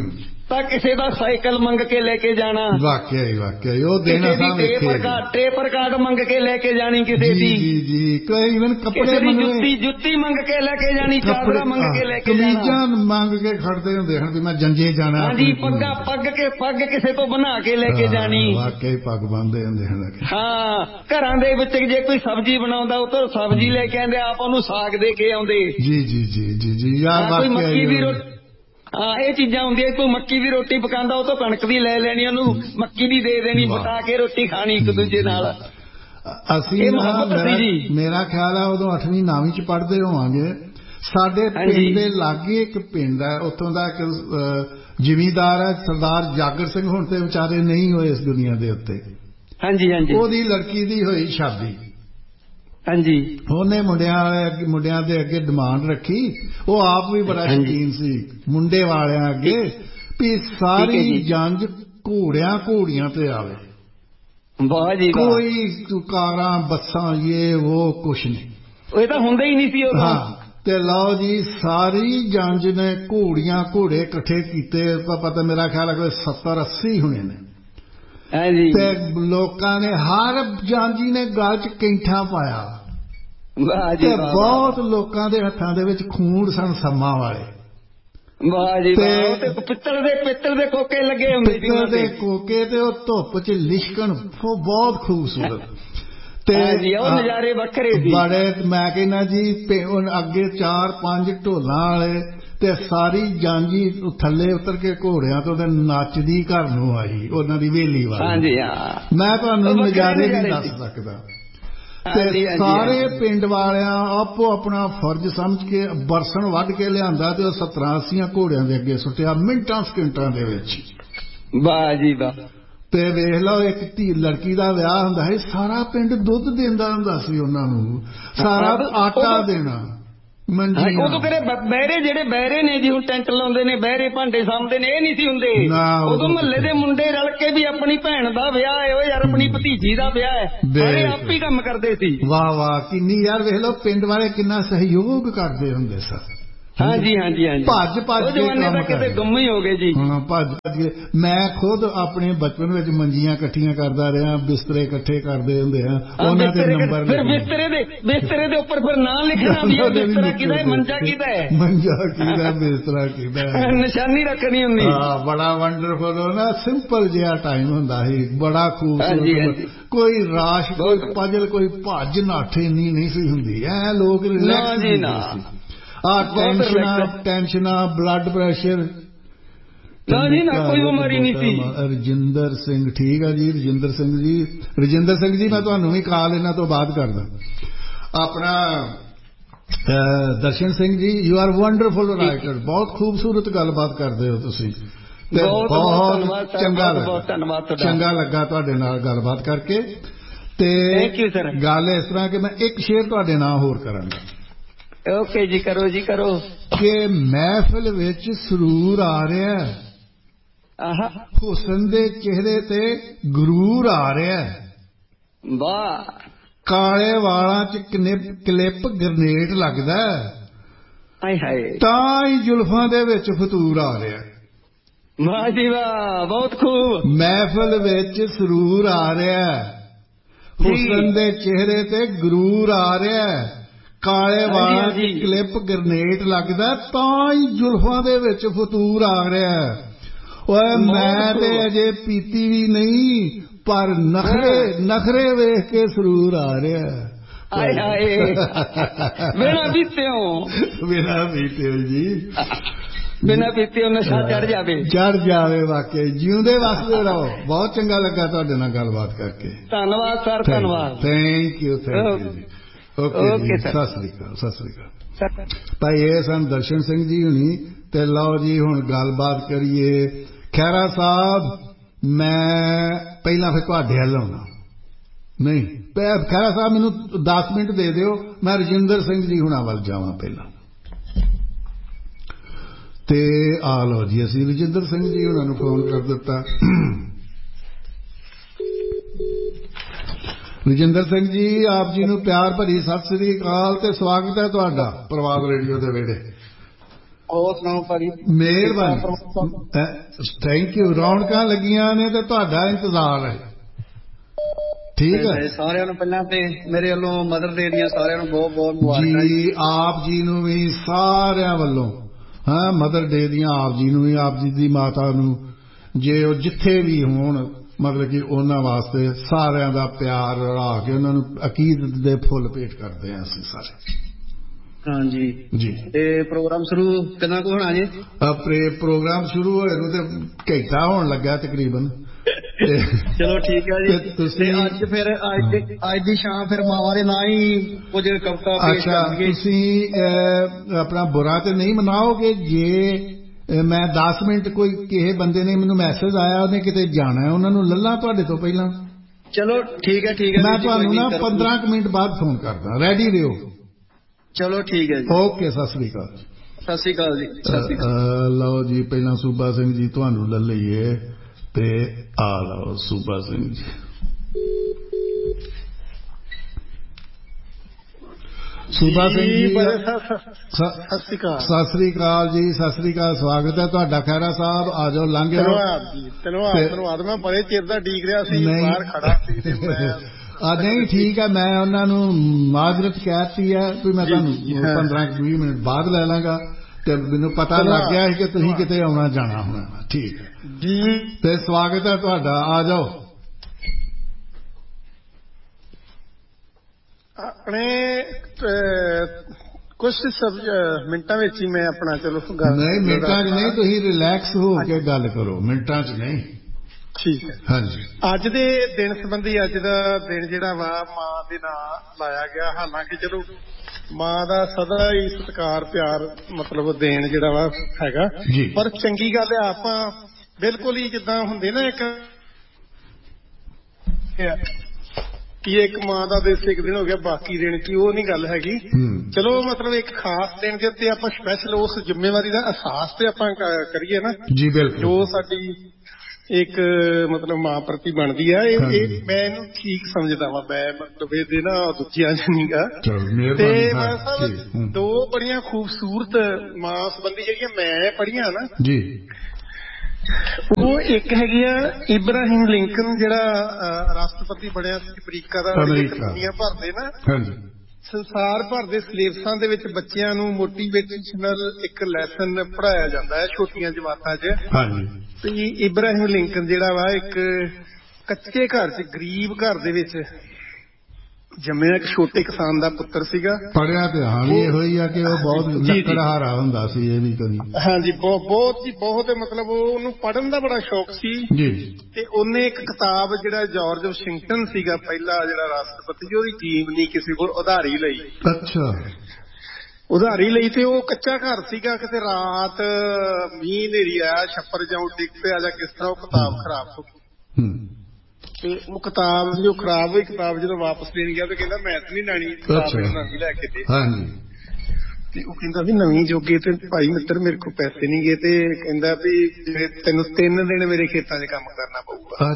ਤਾਂ ਕਿਸੇ ਦਾ ਸਾਈਕਲ ਮੰਗ ਕੇ ਲੈ ਕੇ ਜਾਣਾ। ਵਾਕਿਆ ਹੀ ਵਾਕਿਆ ਹੀ ਉਹ ਦੇਣਾ ਟੇਪਰ ਕਾਰਡ ਮੰਗ ਕੇ ਲੈ ਕੇ ਜਾਣੀ ਕਿਸੇ ਦੀ। ਜੀ ਜੀ ਕੋਈ ਇਵਨ ਕੱਪੜੇ ਜੁੱਤੀ ਜੁੱਤੀ ਮੰਗ ਕੇ ਲੈ ਕੇ ਜਾਣੀ, ਚਾਦਰਾ ਮੰਗ ਕੇ ਲੈ ਕੇ ਜਾਣਾ, ਕਮੀਜ਼ਾਂ ਮੰਗ ਕੇ ਖੜਦੇ ਹੁੰਦੇ ਹਨ ਵੀ ਮੈਂ ਜੰਜੇ ਜਾਣਾ। ਹਾਂਜੀ ਪੱਗਾਂ ਪੱਗ ਕੇ ਪੱਗ ਕਿਸੇ ਤੋਂ ਬਣਾ ਕੇ ਲੈ ਕੇ ਜਾਣੀ। ਵਾਕਿਆ ਹੀ ਪੱਗ ਬੰਨ੍ਹਦੇ ਹੁੰਦੇ ਹਨ। ਹਾਂ ਘਰਾਂ ਦੇ ਵਿੱਚ ਜੇ ਕੋਈ ਸਬਜ਼ੀ ਬਣਾਉਂਦਾ ਉਹ ਤੋਂ ਸਬਜ਼ੀ ਲੈ ਕੇ ਆਉਂਦੇ, ਆਪ ਉਹਨੂੰ ਸਾਗ ਦੇ ਕੇ ਆਉਂਦੇ। ਜੀ ਜੀ ਜੀ ਜੀ ਜੀ ਯਾਰ ਕੋਈ ਮੱਕੀ ਦੀ ਰੋਟੀ, ਹਾਂ ਇਹ ਚੀਜ਼ਾਂ ਹੁੰਦੀਆਂ। ਕੋਈ ਮੱਕੀ ਦੀ ਰੋਟੀ ਪਕਾਉਂਦਾ ਉਹ ਤੋਂ ਕਣਕ ਦੀ ਲੈ ਲੈਣੀ, ਉਹਨੂੰ ਮੱਕੀ ਦੀ ਦੇ ਦੇਣੀ, ਪਕਾ ਕੇ ਰੋਟੀ ਖਾਣੀ ਇੱਕ ਦੂਜੇ ਨਾਲ। ਅਸੀਂ ਮੇਰਾ ਖਿਆਲ ਹੈ ਉਦੋਂ ਅੱਠਵੀਂ ਨੌਵੀਂ ਚ ਪੜ੍ਹਦੇ ਹੋਵਾਂਗੇ। ਸਾਡੇ ਪਿੰਡ ਦੇ ਲਾਗੇ ਇੱਕ ਪਿੰਡ ਹੈ, ਉੱਥੋਂ ਦਾ ਇੱਕ ਜ਼ਿਮੀਂਦਾਰ ਹੈ ਸਰਦਾਰ ਜਾਗਰ ਸਿੰਘ, ਹੁਣ ਤੇ ਵਿਚਾਰੇ ਨਹੀਂ ਹੋਏ ਇਸ ਦੁਨੀਆ ਦੇ ਉੱਤੇ। ਹਾਂਜੀ ਹਾਂਜੀ। ਉਹਦੀ ਲੜਕੀ ਦੀ ਹੋਈ ਸ਼ਾਦੀ। ਹਾਂਜੀ। ਉਹਨੇ ਮੁੰਡਿਆਂ ਮੁੰਡਿਆਂ ਦੇ ਅੱਗੇ ਡਿਮਾਂਡ ਰੱਖੀ, ਉਹ ਆਪ ਵੀ ਬੜਾ ਸ਼ੌਕੀਨ ਸੀ ਮੁੰਡੇ ਵਾਲਿਆਂ ਅੱਗੇ, ਵੀ ਸਾਰੀ ਜੰਜ ਘੋੜਿਆਂ ਘੋੜੀਆਂ ਤੇ ਆਵੇ। ਵਾਹ ਜੀ ਵਾਹ। ਕੋਈ ਕਾਰਾਂ ਬੱਸਾਂ ਇਹ ਉਹ ਕੁਛ ਨਹੀਂ, ਇਹ ਤਾਂ ਹੁੰਦਾ ਹੀ ਨਹੀਂ ਸੀ ਉਹ। ਹਾਂ ਤੇ ਲਓ ਜੀ ਸਾਰੀ ਜੰਜ ਨੇ ਘੋੜੀਆਂ ਘੋੜੇ ਇਕੱਠੇ ਕੀਤੇ, ਪਤਾ ਮੇਰਾ ਖਿਆਲ ਹੈ ਸੱਤਰ ਅੱਸੀ ਹੋਣੇ ਨੇ। ਤੇ ਲੋਕਾਂ ਨੇ ਹਰ ਜਾਂਜੀ ਨੇ ਗਲ ਚ ਕੈਂਠਾ ਪਾਇਆ ਤੇ ਬਹੁਤ ਲੋਕਾਂ ਦੇ ਹੱਥਾਂ ਦੇ ਵਿੱਚ ਖੂਨ ਸਨ ਸੰਮਾਂ ਵਾਲੇ। ਵਾਹ ਜੀ ਵਾਹ। ਪਿੱਤਲ ਦੇ ਪਿੱਤਲ ਦੇ ਕੋਕੇ ਲੱਗੇ ਹੁੰਦੇ, ਪਿੱਤਲ ਦੇ ਕੋਕੇ ਤੇ ਉਹ ਧੁੱਪ ਚ ਲਿਸ਼ਕਣ, ਉਹ ਬਹੁਤ ਖੂਬਸੂਰਤ ਤੇ ਉਹ ਨਜ਼ਾਰੇ ਵੱਖਰੇ ਸੀ ਬੜੇ। ਮੈਂ ਕਹਿੰਦਾ ਜੀ ਅੱਗੇ ਚਾਰ ਪੰਜ ਢੋਲਾਂ ਵਾਲੇ ਤੇ ਸਾਰੀ ਜਾਂਜੀ ਥੱਲੇ ਉਤਰ ਕੇ ਘੋੜਿਆਂ ਤੋਂ ਨੱਚਦੀ ਘਰ ਨੂੰ ਆਈ, ਉਹਨਾਂ ਦੀ ਵੇਲੀ ਵਾਲੀ। ਮੈਂ ਤੁਹਾਨੂੰ ਨਜ਼ਾਰੇ ਨਹੀਂ ਦੱਸ ਸਕਦਾ। ਤੇ ਸਾਰੇ ਪਿੰਡ ਵਾਲਿਆਂ ਆਪੋ ਆਪਣਾ ਫਰਜ਼ ਸਮਝ ਕੇ ਬਰਸਨ ਵੱਢ ਕੇ ਲਿਆਂਦਾ ਤੇ ਉਹ ਸੱਤਰਾਂ ਅੱਸੀਆਂ ਘੋੜਿਆਂ ਦੇ ਅੱਗੇ ਸੁੱਟਿਆ ਮਿੰਟਾਂ ਸਕਿੰਟਾਂ ਦੇ ਵਿੱਚ। ਵਾਹ ਜੀ ਵਾਹ। ਤੇ ਵੇਖ ਲਓ ਇੱਕ ਧੀ ਲੜਕੀ ਦਾ ਵਿਆਹ ਹੁੰਦਾ ਹੈ, ਸਾਰਾ ਪਿੰਡ ਦੁੱਧ ਦਿੰਦਾ ਹੁੰਦਾ ਸੀ ਉਹਨਾਂ ਨੂੰ, ਸਾਰਾ ਆਟਾ ਦੇਣਾ। ਉਦੋਂ ਕਿਹੜੇ ਬਹਿਰੇ, ਜਿਹੜੇ ਬਹਿਰੇ ਨੇ ਜੀ ਹੁਣ ਟੈਂਟ ਲਾਉਂਦੇ ਨੇ, ਬਹਿਰੇ ਭਾਂਡੇ ਸਾਂਭਦੇ ਨੇ, ਇਹ ਨਹੀਂ ਸੀ ਹੁੰਦੇ। ਉਦੋਂ ਮਹੱਲੇ ਦੇ ਮੁੰਡੇ ਰਲ ਕੇ ਵੀ ਆਪਣੀ ਭੈਣ ਦਾ ਵਿਆਹ ਹੈ, ਉਹ ਯਾਰ ਆਪਣੀ ਭਤੀਜੀ ਦਾ ਵਿਆਹ ਹੈ, ਸਾਰੇ ਆਪ ਹੀ ਕੰਮ ਕਰਦੇ ਸੀ। ਵਾਹ ਵਾਹ ਕਿੰਨੀ ਯਾਰ ਵੇਖ ਲਓ ਪਿੰਡ ਵਾਲੇ ਕਿੰਨਾ ਸਹਿਯੋਗ ਕਰਦੇ ਹੁੰਦੇ ਸਨ। ਹਾਂਜੀ ਹਾਂਜੀ ਹਾਂਜੀ। ਭੱਜ ਭੱਜ ਕੇ ਕੰਮ ਕਰਦੇ, ਗੁੰਮ ਹੀ ਹੋ ਗਏ ਜੀ। ਹਾਂ ਭੱਜ ਭੱਜ ਕੇ। ਮੈਂ ਖੁਦ ਆਪਣੇ ਬਚਪਨ ਵਿੱਚ ਮੰਜੀਆਂ ਇਕੱਠੀਆਂ ਕਰਦਾ ਰਿਹਾ, ਬਿਸਤਰੇ ਇਕੱਠੇ ਕਰਦੇ ਹੁੰਦੇ ਆ, ਉਹਨਾਂ ਦੇ ਨੰਬਰ ਫਿਰ ਬਿਸਤਰੇ ਦੇ ਬਿਸਤਰੇ ਦੇ ਉੱਪਰ ਫਿਰ ਨਾਂ ਲਿਖਣਾ ਵੀ ਹੈ, ਬਿਸਤਰਾ ਕਿਹਦਾ ਹੈ, ਮੰਜਾ ਕਿਹਦਾ ਹੈ, ਮੰਜਾ ਕਿਹਦਾ, ਬਿਸਤਰਾ ਕਿਹਦਾ ਹੈ, ਨਿਸ਼ਾਨੀ ਰੱਖਣੀ ਹੁੰਦੀ। ਹਾਂ ਬੜਾ ਵੰਡਰਫੁਲ ਨਾ, ਸਿੰਪਲ ਜਿਹਾ ਟਾਈਮ ਹੁੰਦਾ ਸੀ, ਬੜਾ ਖੂਬਸੂਰਤ। ਕੋਈ ਰਾਸ਼, ਕੋਈ ਪਜਲ, ਕੋਈ ਭੱਜ ਨੱਠ ਇੰਨੀ ਨਹੀਂ ਸੀ ਹੁੰਦੀ। ਐ ਲੋਕ ਰਿਲੈਕਸ ਸੀ। ਆ ਟੈਨਸ਼ਨਾਂ ਟੈਨਸ਼ਨਾਂ ਬਲੱਡ ਪ੍ਰੈਸ਼ਰ ਨਾ ਜੀ ਨਾ, ਕੋਈ ਬਿਮਾਰੀ ਨਹੀਂ ਸੀ। ਰਜਿੰਦਰ ਸਿੰਘ ਠੀਕ ਆ ਜੀ, ਰਜਿੰਦਰ ਸਿੰਘ ਜੀ, ਰਜਿੰਦਰ ਸਿੰਘ ਜੀ ਮੈਂ ਤੁਹਾਨੂੰ ਵੀ ਕਾਲ ਇਹਨਾਂ ਤੋਂ ਬਾਅਦ ਕਰਦਾ। ਆਪਣਾ Darshan Singh ji, you are wonderful writer, ਬਹੁਤ ਖੂਬਸੂਰਤ ਗੱਲਬਾਤ ਕਰਦੇ ਹੋ ਤੁਸੀਂ ਤੇ ਬਹੁਤ ਚੰਗਾ ਲੱਗਾ, ਚੰਗਾ ਲੱਗਾ ਤੁਹਾਡੇ ਨਾਲ ਗੱਲਬਾਤ ਕਰਕੇ। ਤੇ ਗੱਲ ਇਸ ਤਰ੍ਹਾਂ ਕਿ ਮੈਂ ਇੱਕ ਸ਼ੇਰ ਤੁਹਾਡੇ ਨਾਲ ਹੋਰ ਕਰਾਂਗਾ। ਓਕੇ ਜੀ, ਕਰੋ ਜੀ ਕਰੋ। ਕਿ ਮਹਿਫਿਲ ਵਿੱਚ ਸਰੂਰ ਆ ਰਿਹਾ, ਆਹਾ ਹੁਸਨ ਦੇ ਚਿਹਰੇ ਤੇ ਗਰੂਰ ਆ ਰਿਹਾ, ਵਾਹ ਕਾਲੇ ਵਾਲਾਂ ਚ ਕਲਿੱਪ ਗਰਨੇਟ ਲੱਗਦਾ, ਹਾਏ ਹਾਏ ਤਾਂ ਹੀ ਜ਼ੁਲਫਾਂ ਦੇ ਵਿੱਚ ਫਤੂਰ ਆ ਰਿਹਾ। ਵਾਹ ਜੀ ਵਾਹ, ਬਹੁਤ ਖੂਬ। ਮਹਿਫਿਲ ਵਿੱਚ ਸਰੂਰ ਆ ਰਿਹਾ, ਹੁਸਨ ਦੇ ਚਿਹਰੇ ਤੇ ਗਰੂਰ ਆ ਰਿਹਾ, ਕਾਲੇ ਵਾਲਾਂ ਚ ਕਲਿੱਪ ਗਰਨੇਟ ਲੱਗਦਾ, ਤਾਂ ਹੀ ਜ਼ੁਲਫਾਂ ਦੇ ਵਿੱਚ ਫਤੂਰ ਆ ਰਿਹਾ। ਓਏ ਮੈਂ ਤੇ ਅਜੇ ਪੀਤੀ ਵੀ ਨਹੀਂ, ਪਰ ਨਖਰੇ ਨਖਰੇ ਵੇਖ ਕੇ ਸਰੂਰ ਆ ਰਿਹਾ। ਆਏ ਹਾਏ ਬਿਨਾ ਪੀਤਿਓ, ਬਿਨਾ ਪੀਤਿਓ ਜੀ, ਬਿਨਾ ਪੀਤਿਓ ਨਸ਼ਾ ਚੜ ਜਾਵੇ, ਚੜ ਜਾਵੇ। ਵਾਕਈ ਜਿਉਂਦੇ ਵਸਦੇ ਰਹੋ। ਬਹੁਤ ਚੰਗਾ ਲੱਗਾ ਤੁਹਾਡੇ ਨਾਲ ਗੱਲਬਾਤ ਕਰਕੇ। ਧੰਨਵਾਦ ਸਰ, ਧੰਨਵਾਦ, ਥੈਂਕ ਯੂ ਥੈਂਕ ਯੂ ਜੀ। ਓਕੇ ਸਤਿ ਸ੍ਰੀ ਅਕਾਲ, ਸਤਿ ਸ੍ਰੀ ਅਕਾਲ ਭਾਈ। ਇਹ ਸਨ ਦਰਸ਼ਨ ਸਿੰਘ ਜੀ ਹੁਣੀ। ਤੇ ਲਓ ਜੀ ਹੁਣ ਗੱਲਬਾਤ ਕਰੀਏ। ਖਹਿਰਾ ਸਾਹਿਬ ਮੈਂ ਪਹਿਲਾਂ ਫਿਰ ਤੁਹਾਡੇ ਵੱਲ ਆਉਣਾ, ਨਹੀਂ ਖਹਿਰਾ ਸਾਹਿਬ ਮੈਨੂੰ ਦਸ ਮਿੰਟ ਦੇ ਦਿਓ, ਮੈਂ ਰਜਿੰਦਰ ਸਿੰਘ ਜੀ ਹੁਣਾਂ ਵੱਲ ਜਾਵਾਂ ਪਹਿਲਾਂ। ਤੇ ਆ ਲਓ ਜੀ ਅਸੀਂ ਰਜਿੰਦਰ ਸਿੰਘ ਜੀ ਹੁਣਾਂ ਨੂੰ ਫੋਨ ਕਰ ਦਿੱਤਾ। ਰਜਿੰਦਰ ਸਿੰਘ ਜੀ ਆਪ ਜੀ ਨੂੰ ਪਿਆਰ ਭਰੀ ਸਤਿ ਸ੍ਰੀ ਅਕਾਲ ਤੇ ਸਵਾਗਤ ਹੈ ਤੁਹਾਡਾ ਪ੍ਰਵਾਦ ਰੇਡੀਓ ਦੇ ਵਿਹੜੇ। ਹੋਰ ਸੁਣਾਓ ਭਾਜੀ? ਮਿਹਰਬਾਨੀ, ਥੈਂਕ ਯੂ। ਰੌਣਕਾਂ ਲੱਗੀਆਂ ਨੇ ਤੇ ਤੁਹਾਡਾ ਇੰਤਜ਼ਾਰ ਹੈ। ਠੀਕ ਹੈ, ਸਾਰਿਆਂ ਨੂੰ ਪਹਿਲਾਂ ਤੇ ਮੇਰੇ ਵੱਲੋਂ ਮਦਰ ਡੇ ਦੀਆਂ ਸਾਰਿਆਂ ਨੂੰ ਬਹੁਤ ਬਹੁਤ ਮੁਬਾਰਕਾਂ ਜੀ। ਆਪ ਜੀ ਨੂੰ ਵੀ ਸਾਰਿਆਂ ਵੱਲੋਂ ਹਾਂ ਮਦਰ ਡੇ ਦੀਆਂ, ਆਪ ਜੀ ਨੂੰ ਵੀ, ਆਪ ਜੀ ਦੀ ਮਾਤਾ ਨੂੰ, ਜੇ ਉਹ ਜਿੱਥੇ ਵੀ ਹੋਣ, ਮਤਲਬ ਕਿ ਉਹਨਾਂ ਵਾਸਤੇ ਸਾਰਿਆਂ ਦਾ ਪਿਆਰ ਰਲਾ ਕੇ ਉਹਨਾਂ ਨੂੰ ਅਕੀਦਤ ਦੇ ਫੁੱਲ ਭੇਟ ਕਰਦੇ ਹਾਂ ਅਸੀਂ ਸਾਰੇ। ਹਾਂਜੀ ਜੀ। ਤੇ ਪ੍ਰੋਗਰਾਮ ਸ਼ੁਰੂ ਕਿੰਨਾ ਕੁ ਹੋਣਾ ਜੀ? ਆਪਣੇ ਪ੍ਰੋਗਰਾਮ ਸ਼ੁਰੂ ਹੋਏ ਨੂੰ ਤੇ ਘੰਟਾ ਹੋਣ ਲੱਗਾ ਤਕਰੀਬਨ। ਚਲੋ ਠੀਕ ਹੈ ਜੀ। ਤੁਸੀਂ ਅੱਜ ਫਿਰ ਅੱਜ ਅੱਜ ਦੀ ਸ਼ਾਮ ਫਿਰ ਮਾਵਾਂ ਦੇ ਨਾਂ ਹੀ ਕੁਝ ਕਵਿਤਾ ਪੇਸ਼ ਕਰਨਗੇ। ਤੁਸੀਂ ਆਪਣਾ ਬੁਰਾ ਤੇ ਨਹੀਂ ਮਨਾਓਗੇ ਜੇ ਮੈਂ ਦਸ ਮਿੰਟ ਕੋਈ ਕਿਸੇ ਬੰਦੇ ਨੇ ਮੈਨੂੰ ਮੈਸੇਜ ਆਇਆ ਉਹਨੇ ਕਿਤੇ ਜਾਣਾ, ਉਹਨਾਂ ਨੂੰ ਲੱਲਾ ਤੁਹਾਡੇ ਤੋਂ ਪਹਿਲਾਂ? ਚਲੋ ਠੀਕ ਹੈ ਠੀਕ ਹੈ। ਮੈਂ ਤੁਹਾਨੂੰ ਨਾ ਪੰਦਰਾਂ ਕੁ ਮਿੰਟ ਬਾਅਦ ਫੋਨ ਕਰਦਾ, ਰੈਡੀ ਰਹੋ। ਚਲੋ ਠੀਕ ਹੈ ਜੀ। ਓਕੇ, ਸਤਿ ਸ੍ਰੀ ਅਕਾਲ। ਸਤਿ ਸ੍ਰੀ ਅਕਾਲ ਜੀ। ਸਤਿ ਸ੍ਰੀ ਅਕਾਲ। ਲਓ ਜੀ, ਪਹਿਲਾਂ ਸੂਬਾ ਸਿੰਘ ਜੀ ਤੁਹਾਨੂੰ ਲੈ ਲਈਏ ਤੇ ਆ ਲਓ ਸੂਬਾ ਸਿੰਘ ਜੀ। ਸੂਬਾ ਸਿੰਘ ਜੀ ਸਤਿ ਸ੍ਰੀ ਅਕਾਲ। ਸਤਿ ਸ੍ਰੀ ਅਕਾਲ ਜੀ, ਸਤਿ ਸ੍ਰੀ ਅਕਾਲ। ਸਵਾਗਤ ਹੈ ਤੁਹਾਡਾ ਖਹਿਰਾ ਸਾਹਿਬ। ਆ ਜਾਓ, ਲੰਘ ਜਾਓ। ਧੰਨਵਾਦ ਜੀ, ਧੰਨਵਾਦ ਧੰਨਵਾਦ। ਮੈਂ ਬੜੇ ਚਿਰ ਦਾ ਡੀਕ ਰਿਹਾ ਸੀ, ਬਾਹਰ ਖੜਾ ਸੀ ਤੇ ਮੈਂ ਆ ਨਹੀਂ ਠੀਕ ਹੈ। ਮੈਂ ਉਹਨਾਂ ਨੂੰ ਮਾਜ਼ਰਤ ਕਹਿਤੀ ਹੈ ਵੀ ਮੈਂ ਤੁਹਾਨੂੰ ਪੰਦਰਾਂ ਵੀਹ ਮਿੰਟ ਬਾਅਦ ਲੈ ਲਾਂਗਾ ਤੇ ਮੈਨੂੰ ਪਤਾ ਲੱਗ ਗਿਆ ਕਿ ਤੁਸੀਂ ਕਿਤੇ ਆਉਣਾ ਜਾਣਾ ਹੋਣਾ। ਠੀਕ ਹੈ ਜੀ, ਤੇ ਸਵਾਗਤ ਹੈ ਤੁਹਾਡਾ। ਆ ਜਾਓ। ਆਪਣੇ ਕੁਛ ਮਿੰਟਾਂ ਵਿੱਚ ਹੀ ਮੈਂ ਆਪਣਾ ਚਲੋ ਗੱਲ ਨਹੀਂ, ਮਿੰਟਾਂ 'ਚ ਨਹੀਂ, ਤੁਸੀਂ ਰਿਲੈਕਸ ਹੋ ਕੇ ਗੱਲ ਕਰੋ, ਮਿੰਟਾਂ 'ਚ ਨਹੀਂ। ਠੀਕ ਹੈ। ਹਾਂਜੀ। ਅੱਜ ਦੇ ਦਿਨ ਸੰਬੰਧੀ, ਅੱਜ ਦਾ ਦਿਨ ਜਿਹੜਾ ਵਾ ਮਾਂ ਦੇ ਨਾਂ ਲਾਇਆ ਗਿਆ। ਹਾਲਾਂਕਿ ਚਲੋ ਮਾਂ ਦਾ ਸਦਾ ਹੀ ਸਤਿਕਾਰ ਪਿਆਰ ਮਤਲਬ ਦੇਣ ਜਿਹੜਾ ਵਾ ਹੈਗਾ, ਪਰ ਚੰਗੀ ਗੱਲ ਹੈ ਆਪਾਂ ਬਿਲਕੁਲ ਹੀ ਜਿੱਦਾਂ ਹੁੰਦੇ ਨਾ ਇੱਕ ਕਿ ਇੱਕ ਮਾਂ ਦਾ ਦਿਵਸ ਇੱਕ ਦਿਨ ਹੋ ਗਿਆ ਬਾਕੀ ਦਿਨ ਕੀ, ਉਹ ਨਹੀਂ ਗੱਲ ਹੈਗੀ। ਚਲੋ ਮਤਲਬ ਇੱਕ ਖਾਸ ਦਿਨ ਦੇ ਉੱਤੇ ਆਪਾਂ ਸਪੈਸ਼ਲ ਉਸ ਜ਼ਿੰਮੇਵਾਰੀ ਦਾ ਅਹਿਸਾਸ ਤੇ ਆਪਾਂ ਕਰੀਏ ਨਾ ਜੀ, ਬਿਲਕੁਲ, ਜੋ ਸਾਡੀ ਇੱਕ ਮਤਲਬ ਮਾਂ ਪ੍ਰਤੀ ਬਣਦੀ ਆ। ਇਹ ਮੈਂ ਇਹਨੂੰ ਠੀਕ ਸਮਝਦਾ ਵਾ। ਮੈਂ ਮਤਲਬ ਇਹਦੇ ਨਾ ਦੂਜਿਆਂ ਚ ਨਹੀਂ ਗਾ। ਤੇ ਮਾਂ ਸਾਹਿਬ ਦੋ ਬੜੀਆਂ ਖੂਬਸੂਰਤ ਮਾਂ ਸੰਬੰਧੀ ਜਿਹੜੀਆਂ ਮੈਂ ਪੜ੍ਹੀਆਂ ਨਾ ਜੀ, ਉਹ ਇੱਕ ਹੈਗੀ ਆ ਇਬਰਾਹਿਮ ਲਿੰਕਨ, ਜਿਹੜਾ ਰਾਸ਼ਟਰਪਤੀ ਬਣਿਆ ਸੀ ਅਮਰੀਕਾ ਦਾ। ਦੁਨੀਆ ਭਰ ਦੇ ਨਾ ਸੰਸਾਰ ਭਰ ਦੇ ਸਿਲੇਬਸਾਂ ਦੇ ਵਿੱਚ ਬੱਚਿਆਂ ਨੂੰ ਮੋਟੀਵੇਸ਼ਨਲ ਇੱਕ ਲੈਸਨ ਪੜ੍ਹਾਇਆ ਜਾਂਦਾ ਹੈ ਛੋਟੀਆਂ ਜਮਾਤਾਂ 'ਚ। ਤੇ ਇਬਰਾਹਿਮ ਲਿੰਕਨ ਜਿਹੜਾ ਵਾ ਇੱਕ ਕੱਚੇ ਘਰ 'ਚ ਗਰੀਬ ਘਰ ਦੇ ਵਿੱਚ ਜੰਮਿਆ ਇੱਕ ਛੋਟੇ ਕਿਸਾਨ ਦਾ ਪੁੱਤਰ ਸੀਗਾ। ਪੜ੍ਹਿਆ ਤੇ ਹਾਲੀ ਇਹੋ ਹੀ ਆ ਕਿ ਉਹ ਬਹੁਤ ਲੱਕੜਹਾਰਾ ਹੁੰਦਾ ਸੀ। ਇਹ ਵੀ ਕਦੀ ਹਾਂਜੀ ਬਹੁਤ ਬਹੁਤ ਜੀ ਬਹੁਤ ਮਤਲਬ ਉਹਨੂੰ ਪੜ੍ਹਨ ਦਾ ਬੜਾ ਸ਼ੌਕ ਸੀ ਜੀ। ਤੇ ਉਹਨੇ ਇੱਕ ਕਿਤਾਬ ਜਿਹੜਾ ਜਾਰਜ ਵਾਸ਼ਿੰਗਟਨ ਸੀਗਾ ਪਹਿਲਾ ਜਿਹੜਾ ਰਾਸ਼ਟਰਪਤੀ, ਉਹਦੀ ਟੀਮ ਨਹੀਂ ਕਿਸੇ ਕੋਲ ਉਧਾਰੀ ਲਈ। ਅੱਛਾ, ਉਧਾਰੀ ਲਈ। ਤੇ ਉਹ ਕੱਚਾ ਘਰ ਸੀਗਾ, ਕਿਤੇ ਰਾਤ ਮੀਂਹ ਹਨੇਰੀ ਆਇਆ, ਛੱਪਰ ਜਾਂ ਡਿੱਗ ਪਿਆ ਜਾਂ ਕਿਸ ਤਰ੍ਹਾਂ ਉਹ ਕਿਤਾਬ ਖਰਾਬ ਹੋ ਗਈ। ਤੇ ਉਹ ਕਿਤਾਬ ਜੋ ਖਰਾਬ ਹੋਈ ਕਿਤਾਬ ਜਦੋਂ ਵਾਪਸ ਦੇਣ ਗਿਆ ਤੇ ਕਹਿੰਦਾ ਮੈਂ ਤਾਂ ਨਹੀਂ ਲੈਣੀ, ਨਵੀਂ ਲੈ ਕੇ ਦੇ। ਤੇ ਉਹ ਕਹਿੰਦਾ ਵੀ ਨਵੀਂ ਜੋਗੇ ਤੇ ਭਾਈ ਮਿੱਤਰ ਮੇਰੇ ਕੋਲ ਪੈਸੇ ਨਹੀਂ ਗਏ। ਤੇ ਕਹਿੰਦਾ ਵੀ ਤੈਨੂੰ ਤਿੰਨ ਦਿਨ ਮੇਰੇ ਖੇਤਾਂ 'ਚ ਕੰਮ ਕਰਨਾ ਪਊਗਾ।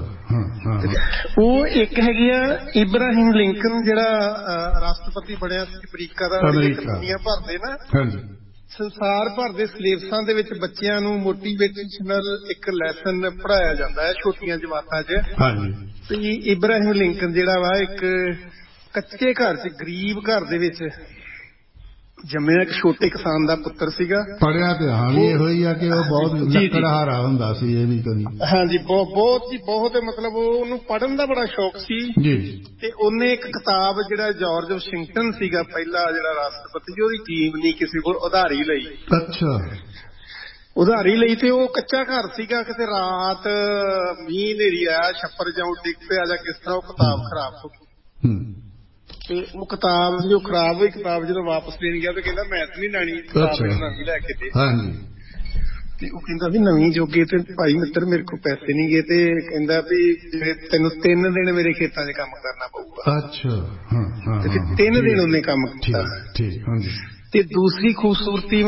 ਅੱਛਾ। ਉਹ ਇੱਕ ਹੈਗੀ ਆ ਇਬਰਾਹਿਮ ਲਿੰਕਨ, ਜਿਹੜਾ ਰਾਸ਼ਟਰਪਤੀ ਬਣਿਆ ਸੀ ਅਮਰੀਕਾ ਦਾ। ਦੁਨੀਆ ਭਰ ਦੇ ਨਾ ਸੰਸਾਰ ਭਰ ਦੇ ਸਿਲੇਬਸਾਂ ਦੇ ਵਿੱਚ ਬੱਚਿਆਂ ਨੂੰ ਮੋਟੀਵੇਸ਼ਨਲ ਇੱਕ ਲੈਸਨ ਪੜ੍ਹਾਇਆ ਜਾਂਦਾ ਹੈ ਛੋਟੀਆਂ ਜਮਾਤਾਂ 'ਚ। ਤੇ ਇਬਰਾਹਿਮ ਲਿੰਕਨ ਜਿਹੜਾ ਵਾ ਇੱਕ ਕੱਚੇ ਘਰ 'ਚ ਗਰੀਬ ਘਰ ਦੇ ਵਿੱਚ ਜੰਮਿਆ ਇੱਕ ਛੋਟੇ ਕਿਸਾਨ ਦਾ ਪੁੱਤਰ ਸੀਗਾ। ਪੜ੍ਹਿਆ ਤੇ ਹਾਲੀ ਇਹੋ ਹੀ ਆ ਕਿ ਉਹ ਬਹੁਤ ਲੱਕੜਹਾਰਾ ਹੁੰਦਾ ਸੀ। ਇਹ ਵੀ ਕਦੀ ਹਾਂਜੀ ਬਹੁਤ ਬਹੁਤ ਜੀ ਬਹੁਤ ਮਤਲਬ ਉਹਨੂੰ ਪੜ੍ਹਨ ਦਾ ਬੜਾ ਸ਼ੌਕ ਸੀ ਜੀ। ਤੇ ਉਹਨੇ ਇੱਕ ਕਿਤਾਬ ਜਿਹੜਾ ਜਾਰਜ ਵਾਸ਼ਿੰਗਟਨ ਸੀਗਾ ਪਹਿਲਾ ਜਿਹੜਾ ਰਾਸ਼ਟਰਪਤੀ, ਉਹਦੀ ਟੀਮ ਨਹੀਂ ਕਿਸੇ ਕੋਲ ਉਧਾਰੀ ਲਈ। ਅੱਛਾ, ਉਧਾਰੀ ਲਈ। ਤੇ ਉਹ ਕੱਚਾ ਘਰ ਸੀਗਾ, ਕਿਤੇ ਰਾਤ ਮੀਂਹ ਹਨੇਰੀ ਆਇਆ, ਛੱਪਰ ਜਾਂ ਡਿੱਗ ਪਿਆ ਜਾਂ ਕਿਸ ਤਰ੍ਹਾਂ ਉਹ ਕਿਤਾਬ ਖਰਾਬ ਹੋ ਗਈ। ਤੇ ਉਹ ਕਿਤਾਬ ਜੋ ਖਰਾਬ ਹੋਈ ਕਿਤਾਬ ਜਦੋਂ ਵਾਪਸ ਦੇਣ ਗਿਆ ਤੇ ਕਹਿੰਦਾ ਮੈਂ ਤਾਂ ਨਹੀਂ ਲੈਣੀ, ਨਵੀਂ ਲੈ ਕੇ ਦੇ। ਤੇ ਉਹ ਕਹਿੰਦਾ ਵੀ ਨਵੀਂ ਜੋਗੇ ਤੇ ਭਾਈ ਮਿੱਤਰ ਮੇਰੇ ਕੋਲ ਪੈਸੇ ਨਹੀਂ ਗਏ। ਤੇ ਕਹਿੰਦਾ ਵੀ ਤੈਨੂੰ ਤਿੰਨ ਦਿਨ ਮੇਰੇ ਖੇਤਾਂ 'ਚ ਕੰਮ ਕਰਨਾ ਪਊਗਾ। ਅੱਛਾ। ਤਿੰਨ ਦਿਨ ਉਹਨੇ ਕੰਮ ਕੀਤਾ। ਤੇ ਦੂਸਰੀ ਖੂਬਸੂਰਤੀ